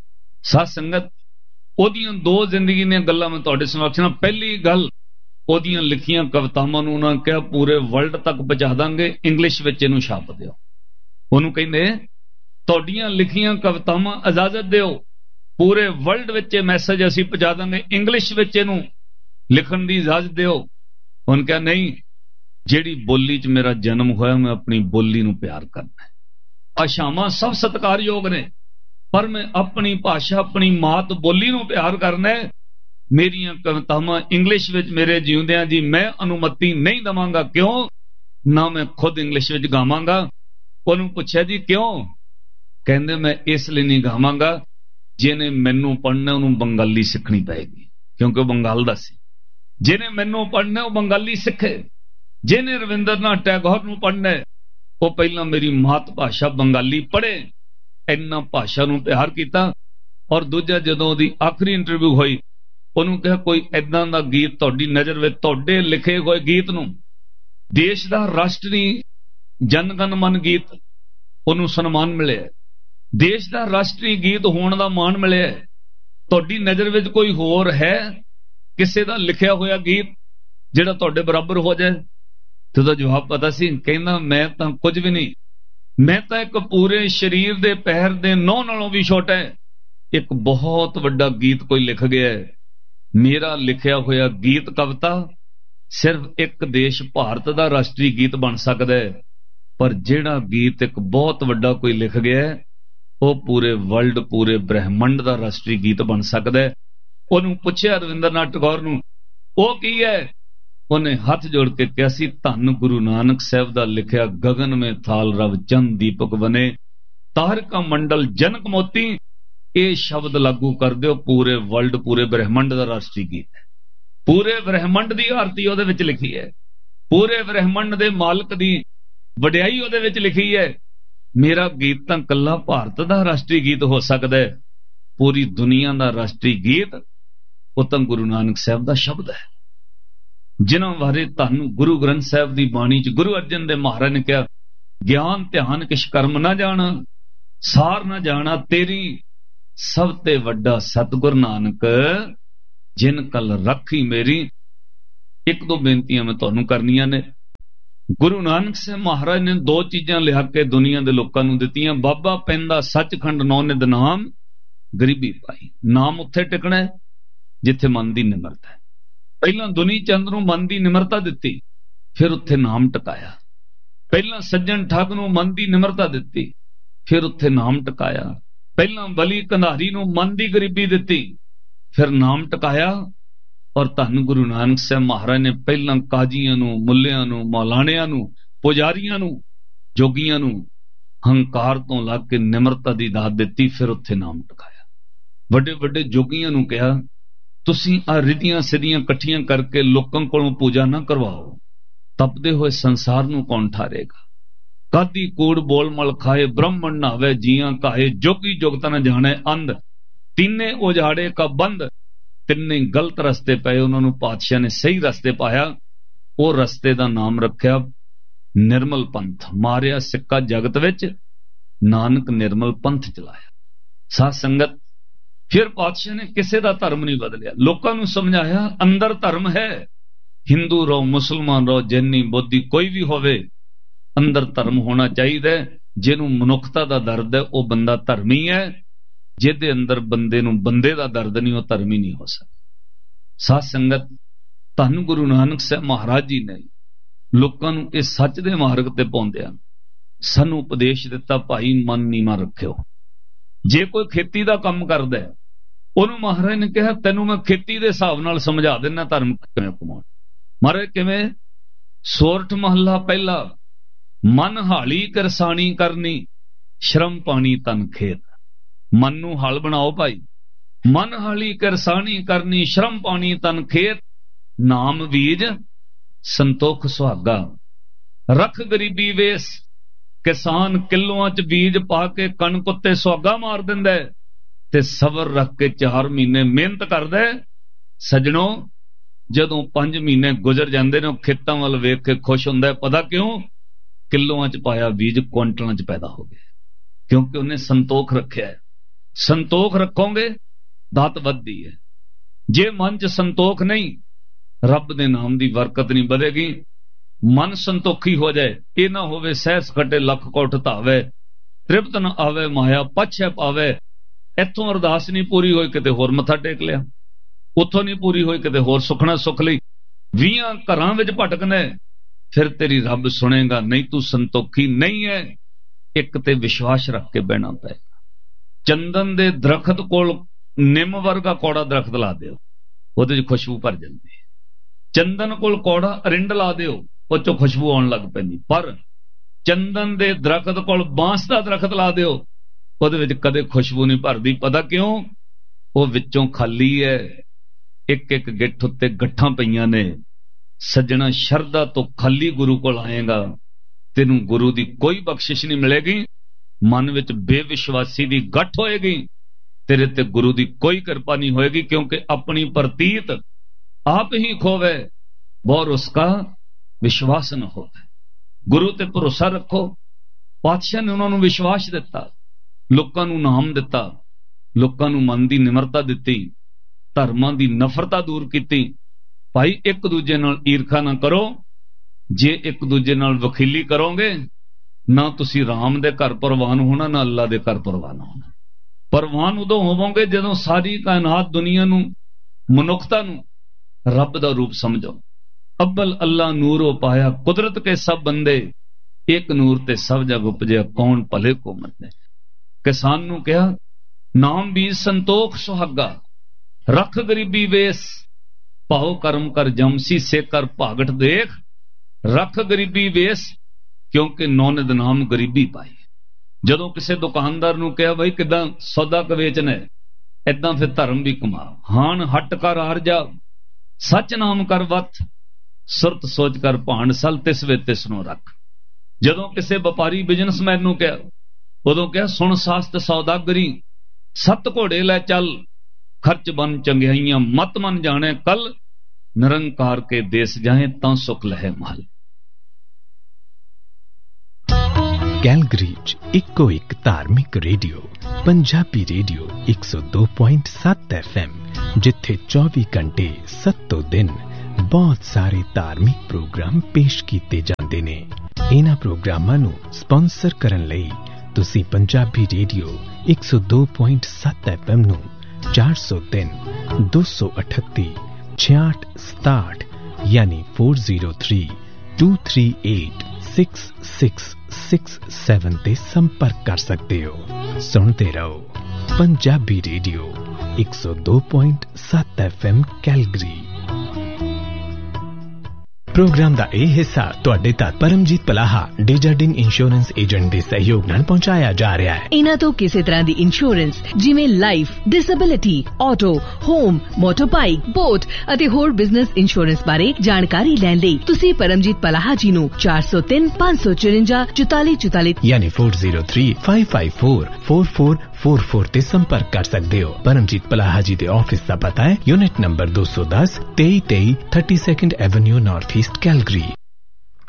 A: ਸਾਧ ਸੰਗਤ, ਉਹਦੀਆਂ ਦੋ ਜ਼ਿੰਦਗੀ ਦੀਆਂ ਗੱਲਾਂ ਮੈਂ ਤੁਹਾਡੇ ਸਮਕਸ਼ ਨਾ। ਪਹਿਲੀ ਗੱਲ, ਉਹਦੀਆਂ ਲਿਖੀਆਂ ਕਵਿਤਾਵਾਂ ਨੂੰ ਉਹਨਾਂ ਕਿਹਾ ਪੂਰੇ ਵਰਲਡ ਤੱਕ ਪਹੁੰਚਾ ਦਾਂਗੇ, ਇੰਗਲਿਸ਼ ਵਿੱਚ ਇਹਨੂੰ ਛਾਪ ਦਿਓ। ਉਹਨੂੰ ਕਹਿੰਦੇ ਤੁਹਾਡੀਆਂ ਲਿਖੀਆਂ ਕਵਿਤਾਵਾਂ ਇਜਾਜ਼ਤ ਦਿਓ, ਪੂਰੇ ਵਰਲਡ ਵਿੱਚ ਇਹ ਮੈਸੇਜ ਅਸੀਂ ਪਹੁੰਚਾ ਦਾਂਗੇ, ਇੰਗਲਿਸ਼ ਵਿੱਚ ਇਹਨੂੰ ਲਿਖਣ ਦੀ ਇਜਾਜ਼ਤ ਦਿਓ। ਉਹਨੇ ਕਿਹਾ ਨਹੀਂ, ਜਿਹੜੀ ਬੋਲੀ 'ਚ ਮੇਰਾ ਜਨਮ ਹੋਇਆ, ਮੈਂ ਆਪਣੀ ਬੋਲੀ ਨੂੰ ਪਿਆਰ ਕਰਨਾ ਹੈ। ਭਾਸ਼ਾਵਾਂ ਸਭ ਸਤਿਕਾਰਯੋਗ ਨੇ, ਪਰ ਮੈਂ ਆਪਣੀ ਭਾਸ਼ਾ, ਆਪਣੀ ਮਾਤ ਬੋਲੀ ਨੂੰ ਪਿਆਰ ਕਰਨਾ ਹੈ। ਮੇਰੀਆਂ ਕਵਿਤਾਵਾਂ ਇੰਗਲਿਸ਼ ਵਿੱਚ ਮੇਰੇ ਜਿਉਂਦਿਆਂ ਜੀ ਮੈਂ ਅਨੁਮਤੀ ਨਹੀਂ ਦੇਵਾਂਗਾ। ਕਿਉਂ? ਨਾ ਮੈਂ ਖੁਦ ਇੰਗਲਿਸ਼ ਵਿੱਚ ਗਾਵਾਂਗਾ। ਉਹਨੂੰ ਪੁੱਛਿਆ ਜੀ ਕਿਉਂ? ਕਹਿੰਦੇ ਮੈਂ ਇਸ ਲਈ ਨਹੀਂ ਗਾਵਾਂਗਾ, ਜਿਹਨੇ ਮੈਨੂੰ ਪੜ੍ਹਨਾ ਉਹਨੂੰ ਬੰਗਾਲੀ ਸਿੱਖਣੀ ਪਏਗੀ, ਕਿਉਂਕਿ ਉਹ ਬੰਗਾਲ ਦਾ ਸੀ। ਜਿਹਨੇ ਮੈਨੂੰ ਪੜ੍ਹਨਾ ਉਹ ਬੰਗਾਲੀ ਸਿੱਖੇ। ਜਿਹਨੇ ਰਵਿੰਦਰਨਾਥ ਟੈਗੋਰ ਨੂੰ ਪੜ੍ਹਨਾ ਉਹ ਪਹਿਲਾਂ ਮੇਰੀ ਮਾਤ ਭਾਸ਼ਾ ਬੰਗਾਲੀ ਪੜ੍ਹੇ। ਇੰਨਾ ਭਾਸ਼ਾ ਨੂੰ ਪਿਆਰ ਕੀਤਾ। ਔਰ ਦੂਜਾ, ਜਦੋਂ ਉਹਦੀ ਆਖਰੀ ਇੰਟਰਵਿਊ ਹੋਈ, ਉਹਨੂੰ ਕਿਹਾ ਕੋਈ ਏਦਾਂ ਦਾ ਗੀਤ ਤੁਹਾਡੀ ਨਜ਼ਰ ਵਿੱਚ, ਤੁਹਾਡੇ ਲਿਖੇ ਹੋਏ ਗੀਤ ਨੂੰ ਦੇਸ਼ ਦਾ ਰਾਸ਼ਟਰੀ ਜਨ ਗਣ ਮਨ ਗੀਤ, ਉਹਨੂੰ ਸਨਮਾਨ ਮਿਲਿਆ, ਦੇਸ਼ ਦਾ ਰਾਸ਼ਟਰੀ ਗੀਤ ਹੋਣ ਦਾ ਮਾਣ ਮਿਲਿਆ। ਤੁਹਾਡੀ ਨਜ਼ਰ ਵਿੱਚ ਕੋਈ ਹੋਰ ਹੈ ਕਿਸੇ ਦਾ ਲਿਖਿਆ ਹੋਇਆ ਗੀਤ ਜਿਹੜਾ ਤੁਹਾਡੇ ਬਰਾਬਰ ਹੋ ਜਾਏ? ਤੇ ਉਹਦਾ ਜਵਾਬ ਪਤਾ ਸੀ, ਕਹਿੰਦਾ ਮੈਂ ਤਾਂ ਕੁਝ ਵੀ ਨਹੀਂ, ਮੈਂ ਤਾਂ ਇੱਕ ਪੂਰੇ ਸਰੀਰ ਦੇ ਪੈਰ ਦੇ ਨਹੁੰ ਨਾਲੋਂ ਵੀ ਛੋਟਾ ਹੈ। ਇੱਕ ਬਹੁਤ ਵੱਡਾ ਗੀਤ ਕੋਈ ਲਿਖ ਗਿਆ ਹੈ, ਮੇਰਾ ਲਿਖਿਆ ਹੋਇਆ ਗੀਤ ਕਵਿਤਾ ਸਿਰਫ ਇੱਕ ਦੇਸ਼ ਭਾਰਤ ਦਾ ਰਾਸ਼ਟਰੀ ਗੀਤ ਬਣ ਸਕਦਾ ਹੈ, ਪਰ ਜਿਹੜਾ ਗੀਤ ਇੱਕ ਬਹੁਤ ਵੱਡਾ ਕੋਈ ਲਿਖ ਗਿਆ ਹੈ ਉਹ ਪੂਰੇ ਵਰਲਡ, ਪੂਰੇ ਬ੍ਰਹਿਮੰਡ ਦਾ ਰਾਸ਼ਟਰੀ ਗੀਤ ਬਣ ਸਕਦਾ ਹੈ। ਉਹਨੂੰ ਪੁੱਛਿਆ ਰਵਿੰਦਰਨਾਥ ਟੈਗੋਰ ਨੂੰ, ਉਹ ਕੀ ਹੈ? ਉਹਨੇ ਹੱਥ ਜੋੜ ਕੇ ਕਿਹਾ ਸੀ, ਧੰਨ ਗੁਰੂ ਨਾਨਕ ਸਾਹਿਬ ਦਾ ਲਿਖਿਆ ਗगन में थाल रव चंद दीपक बने तारिका मंडल जनक मोती। ਇਹ ਸ਼ਬਦ ਲਾਗੂ ਕਰ ਦਿਓ, ਪੂਰੇ ਵਰਲਡ, ਪੂਰੇ ਬ੍ਰਹਿਮੰਡ ਦਾ ਰਾਸ਼ਟਰੀ ਗੀਤ ਹੈ। ਪੂਰੇ ਬ੍ਰਹਿਮੰਡ ਦੀ ਆਰਤੀ ਉਹਦੇ ਵਿੱਚ ਲਿਖੀ ਹੈ, ਪੂਰੇ ਬ੍ਰਹਿਮੰਡ ਦੇ ਮਾਲਕ ਦੀ ਵਡਿਆਈ ਉਹਦੇ ਵਿੱਚ ਲਿਖੀ ਹੈ। ਮੇਰਾ ਗੀਤ ਤਾਂ ਕੱਲਾ ਭਾਰਤ ਦਾ ਰਾਸ਼ਟਰੀ ਗੀਤ ਹੋ ਸਕਦਾ ਹੈ, ਪੂਰੀ ਦੁਨੀਆ ਦਾ ਰਾਸ਼ਟਰੀ ਗੀਤ ਉਹ ਤਾਂ ਗੁਰੂ ਨਾਨਕ ਸਾਹਿਬ ਦਾ ਸ਼ਬਦ ਹੈ, ਜਿਨ੍ਹਾਂ ਬਾਰੇ ਤੁਹਾਨੂੰ ਗੁਰੂ ਗ੍ਰੰਥ ਸਾਹਿਬ ਦੀ ਬਾਣੀ 'ਚ ਗੁਰੂ ਅਰਜਨ ਦੇਵ ਮਹਾਰਾਜ ਨੇ ਕਿਹਾ, ਗਿਆਨ ਧਿਆਨ ਕਿਛ ਕਰਮ ਨਾ ਜਾਣਾ, ਸਾਰ ਨਾ ਜਾਣਾ ਤੇਰੀ, ਸਭ ਤੇ ਵੱਡਾ ਸਤਿਗੁਰ ਨਾਨਕ जिन कल रखी मेरी। एक दो बेनतियां मैं तुहानू करनियां ने। गुरु नानक साहब महाराज ने दो चीजां लिया के दुनिया के लोगों को दित्तियां। बाबा पैंदा सचखंड नौ निध नाम गरीबी पाई। नाम उत्थे टिकना है जिथे मन की निमरता है। पहला दुनी चंद नूं मन की निमरता दित्ती, फिर उत्थे नाम टकाया। पहला सज्जन ठग नूं मन की निमरता दित्ती, फिर उत्थे नाम टकाया। पहला बली कंधारी नूं मन की गरीबी दित्ती, फिर नाम टकाया। और धन गुरु नानक साहब महाराज ने पहला काजियां नूं, मुल्लियां नूं, मौलाणियां नूं, पुजारियां नूं, जोगियां नूं हंकार तो लग के निमरता की दात दित्ती, फिर उत्थे नाम टकाया। वड्डे वड्डे जोगियां नूं कहा तुसीं आ रिधियां सिद्धियां कट्ठियां करके लोकां कोलों पूजा ना करवाओ, तपदे हुए संसार नूं कौन ठारेगा। कादी कूड़ बोल मल खाए, ब्राह्मण नावे जियां काहे, जोगी जोगता न जाने अंध, तीने उजाड़े का बंद। तिन्ने गलत रस्ते पे, उन्होंने पातशाह ने सही रस्ते पाया। वो रस्ते का नाम रखा निर्मल पंथ। मारिया सिक्का जगत विच, नानक निर्मल पंथ चलाया। साध संगत फिर पातशाह ने किसी का धर्म नहीं बदलिया, लोगों को समझाया अंदर धर्म है। हिंदू रहो, मुसलमान रहो, जैनी बौद्धी कोई भी होवे, अंदर धर्म होना चाहिए। जिन्हों मनुखता का दर्द है वह बंदा धर्मी है। जिहदे अंदर बंदे नूं बंदे का दर्द नहीं, वह धर्मी नहीं हो सकता। साध संगत धन गुरु नानक साहब महाराज जी ने लोगों को इस सच दे मार्ग ते पाउंदिआं सानू उपदेश दिता, भाई मन नीवा रखियो। जे कोई खेती का काम करदा है, उन्होंने महाराज ने कहा तेनू मैं खेती के हिसाब नाल समझा देना धर्म किवें कमाउणा। महाराज किवें? सोरठ महला पहला, मन हाली करसानी करनी, श्रम पानी तन खेत। मन नू हल बनाओ भाई, मन हाली करसानी करनी, श्रम पानी तन खेत। नाम बीज संतोख सुहागा, रख गरीबी वेस। किसान किलोआं च बीज पा के कणक उत्ते सुहागा मार दिंदा है, ते सबर रख के चार महीने मेहनत करदा है। सजणों जदों पंज महीने गुजर जाते ने, खेतों वाल वेख के खुश हुंदा है। पता क्यों? किलोआं च पाया बीज क्विंटलां च पैदा हो गया, क्योंकि उन्हें संतोख रखिया है। संतोख रखोगे दात वधदी है। जे मन च संतोख नहीं, रब दे नाम दी बरकत नहीं बढ़ेगी। मन संतोखी हो जाए, ये ना होवे सहर सखटे लख कोट धावे, तृप्त न आवे माया पछे पावे। इथों अरदास नहीं पूरी होई, किते होर मत्था टेक लिया। उथों नहीं पूरी होई, किते होर सुखना सुख लई। वीहां घरां विच भटकने, फिर तेरी रब सुनेगा नहीं। तू संतोखी नहीं है, एक ते विश्वास रख के बहना पएगा। चंदन दे दरखत कोल निम वर्गा कौड़ा दरखत ला दिओ, उहदे च खुशबू भर जाती है। चंदन कोल कौड़ा अरिंड ला दिओ, उह चों खुशबू आउण लग पैंदी। पर चंदन दे दरखत कोल बांस दा दरखत ला दिओ, उहदे विच कदे खुशबू नहीं भरदी। पता क्यों? वह विचों खाली है। एक एक गिट्ठ उत्ते गट्ठां पईयां ने। सज्जणा शरदा तो खाली गुरु कोल आएगा, तेनू गुरु दी कोई बख्शिश नहीं मिलेगी। मन विच बेविश्वासी दी गठ होएगी, तेरे ते गुरु दी कोई कृपा नहीं होएगी। क्योंकि अपनी प्रतीत आप ही खोवे, और उसका विश्वास न होवे। गुरु ते भरोसा रखो। पातशाह ने उन्होंने विश्वास दिता, लोकां नूं नाम दिता, लोकां नूं मन दी निमरता दिती, धर्मां दी नफरता दूर कीती। भाई एक दूजे नाल ईरखा ना करो। जे एक दूजे नाल वखीली करोगे, ना तुसी राम दे घर परवान होना, ना अल्लाह दे घर परवान होना। परवान उदों होवोगे जदों सारी कायनात दुनिया नूं, मनुखता नूं रब दा रूप समझो। अब्बल अल्लाह नूरो पाया, कुदरत के सब बंदे, एक नूर ते सब जग उपजे, कौन भले को मंदे। किसान नूं कहा नाम बीज संतोख सुहागा, रख गरीबी वेस। भाओ कर्म कर जमसी से कर भागट देख, रख गरीबी वेस। क्योंकि नौनिद नाम गरीबी पाई। जदों किसी दुकानदार नूं कहा बई किदां सौदा क वेचना है, इदां फिर धर्म भी कमा। हान हट कर आर जा, सच नाम कर वत, सुरत सोच कर भांड सल, तिस वे तिस नूं रख। जदों किसी व्यापारी बिजनेसमैन नूं कहा, उदों कहा सुन सास्त सौदागरी, सत घोड़े लै चल, खर्च बन चंगियाइयां मत मन जाने कल, निरंकार के देश जाए तां सुख लहे महल।
B: कैलगरी इको एक धार्मिक रेडियो, पंजाबी रेडियो एक सौ दो पॉइंट सत्त एफ एम ਜਿੱਥੇ ਚੌਵੀ ਘੰਟੇ ਸੱਤੋਂ ਦਿਨ ਬਹੁਤ ਸਾਰੇ ਧਾਰਮਿਕ ਪ੍ਰੋਗਰਾਮ ਪੇਸ਼ ਕੀਤੇ ਜਾਂਦੇ ਨੇ। ਇਹਨਾਂ ਪ੍ਰੋਗਰਾਮਾਂ ਨੂੰ ਸਪਾਂਸਰ ਕਰਨ ਲਈ ਤੁਸੀਂ ਪੰਜਾਬੀ ਰੇਡੀਓ ਇੱਕ ਸੌ ਦੋ ਪੁਆਇੰਟ ਸੱਤ ਐਫ ਐਮ ਨੂੰ ਚਾਰ ਸੌ ਤਿੰਨ ਦੋ ਸੌ ਅਠੱਤੀ ਛਿਆਹਠ ਸਤਾਹਠ ਯਾਨੀ ਚਾਰ ਸੌ ਤਿੰਨ ਦੋ ਤਿੰਨ ਅੱਠ ਛੇ ਛੇ ਛੇ ਸੱਤ ਤੇ ਸੰਪਰਕ ਕਰ ਸਕਦੇ ਹੋ। ਸੁਣਦੇ ਰਹੋ ਪੰਜਾਬੀ ਰੇਡੀਓ ਇੱਕ ਸੌ ਦੋ ਪੁਆਇੰਟ ਸੱਤ ਐਫ ਐਮ ਕੈਲਗਰੀ। ਪ੍ਰੋਗਰਾਮ ਦਾ ਇਹ ਹਿੱਸਾ ਤੁਹਾਡੇ ਤੱਕ ਪਰਮਜੀਤ ਪਲਾਹਾ ਡੇਜਰਡਿੰਗ ਇੰਸ਼ੋਰੈਂਸ ਏਜੰਟ ਦੇ ਸਹਿਯੋਗ ਨਾਲ ਪਹੁੰਚਾਇਆ ਜਾ ਰਿਹਾ ਹੈ।
C: ਇਹਨਾਂ ਤੋਂ ਕਿਸੇ ਤਰ੍ਹਾਂ ਦੀ ਇੰਸ਼ੋਰੈਂਸ ਜਿਵੇਂ life, disability, auto, home, ਮੋਟਰਬਾਈਕ, boat ਅਤੇ ਹੋਰ ਬਿਜ਼ਨਸ ਇੰਸ਼ੋਰੈਂਸ ਬਾਰੇ ਜਾਣਕਾਰੀ ਲੈਣ ਲਈ ਤੁਸੀਂ ਪਰਮਜੀਤ ਪਲਾਹਾ ਜੀ ਨੂੰ ਚਾਰ ਸੌ ਤਿੰਨ ਪੰਜ ਸੌ ਚੁਰੰਜਾ ਚੁਤਾਲੀ ਚੁਤਾਲੀ
B: ਯਾਨੀ ਚਾਰ ਸੌ ਤਿੰਨ ਪੰਜ ਪੰਜ ਚਾਰ ਚਾਰ ਚਾਰ ਚਾਰ ਤੇ ਸੰਪਰਕ ਕਰ ਸਕਦੇ ਹੋ। ਪਰਮਜੀਤ ਪਲਾਹਾ ਜੀ ਦੇ ਆਫਿਸ ਦਾ ਪਤਾ ਹੈ ਯੂਨਿਟ ਨੰਬਰ ਦੋ ਸੌ ਦਸ ਤੇਈ ਤੇਈ thirty second avenue north East Calgary.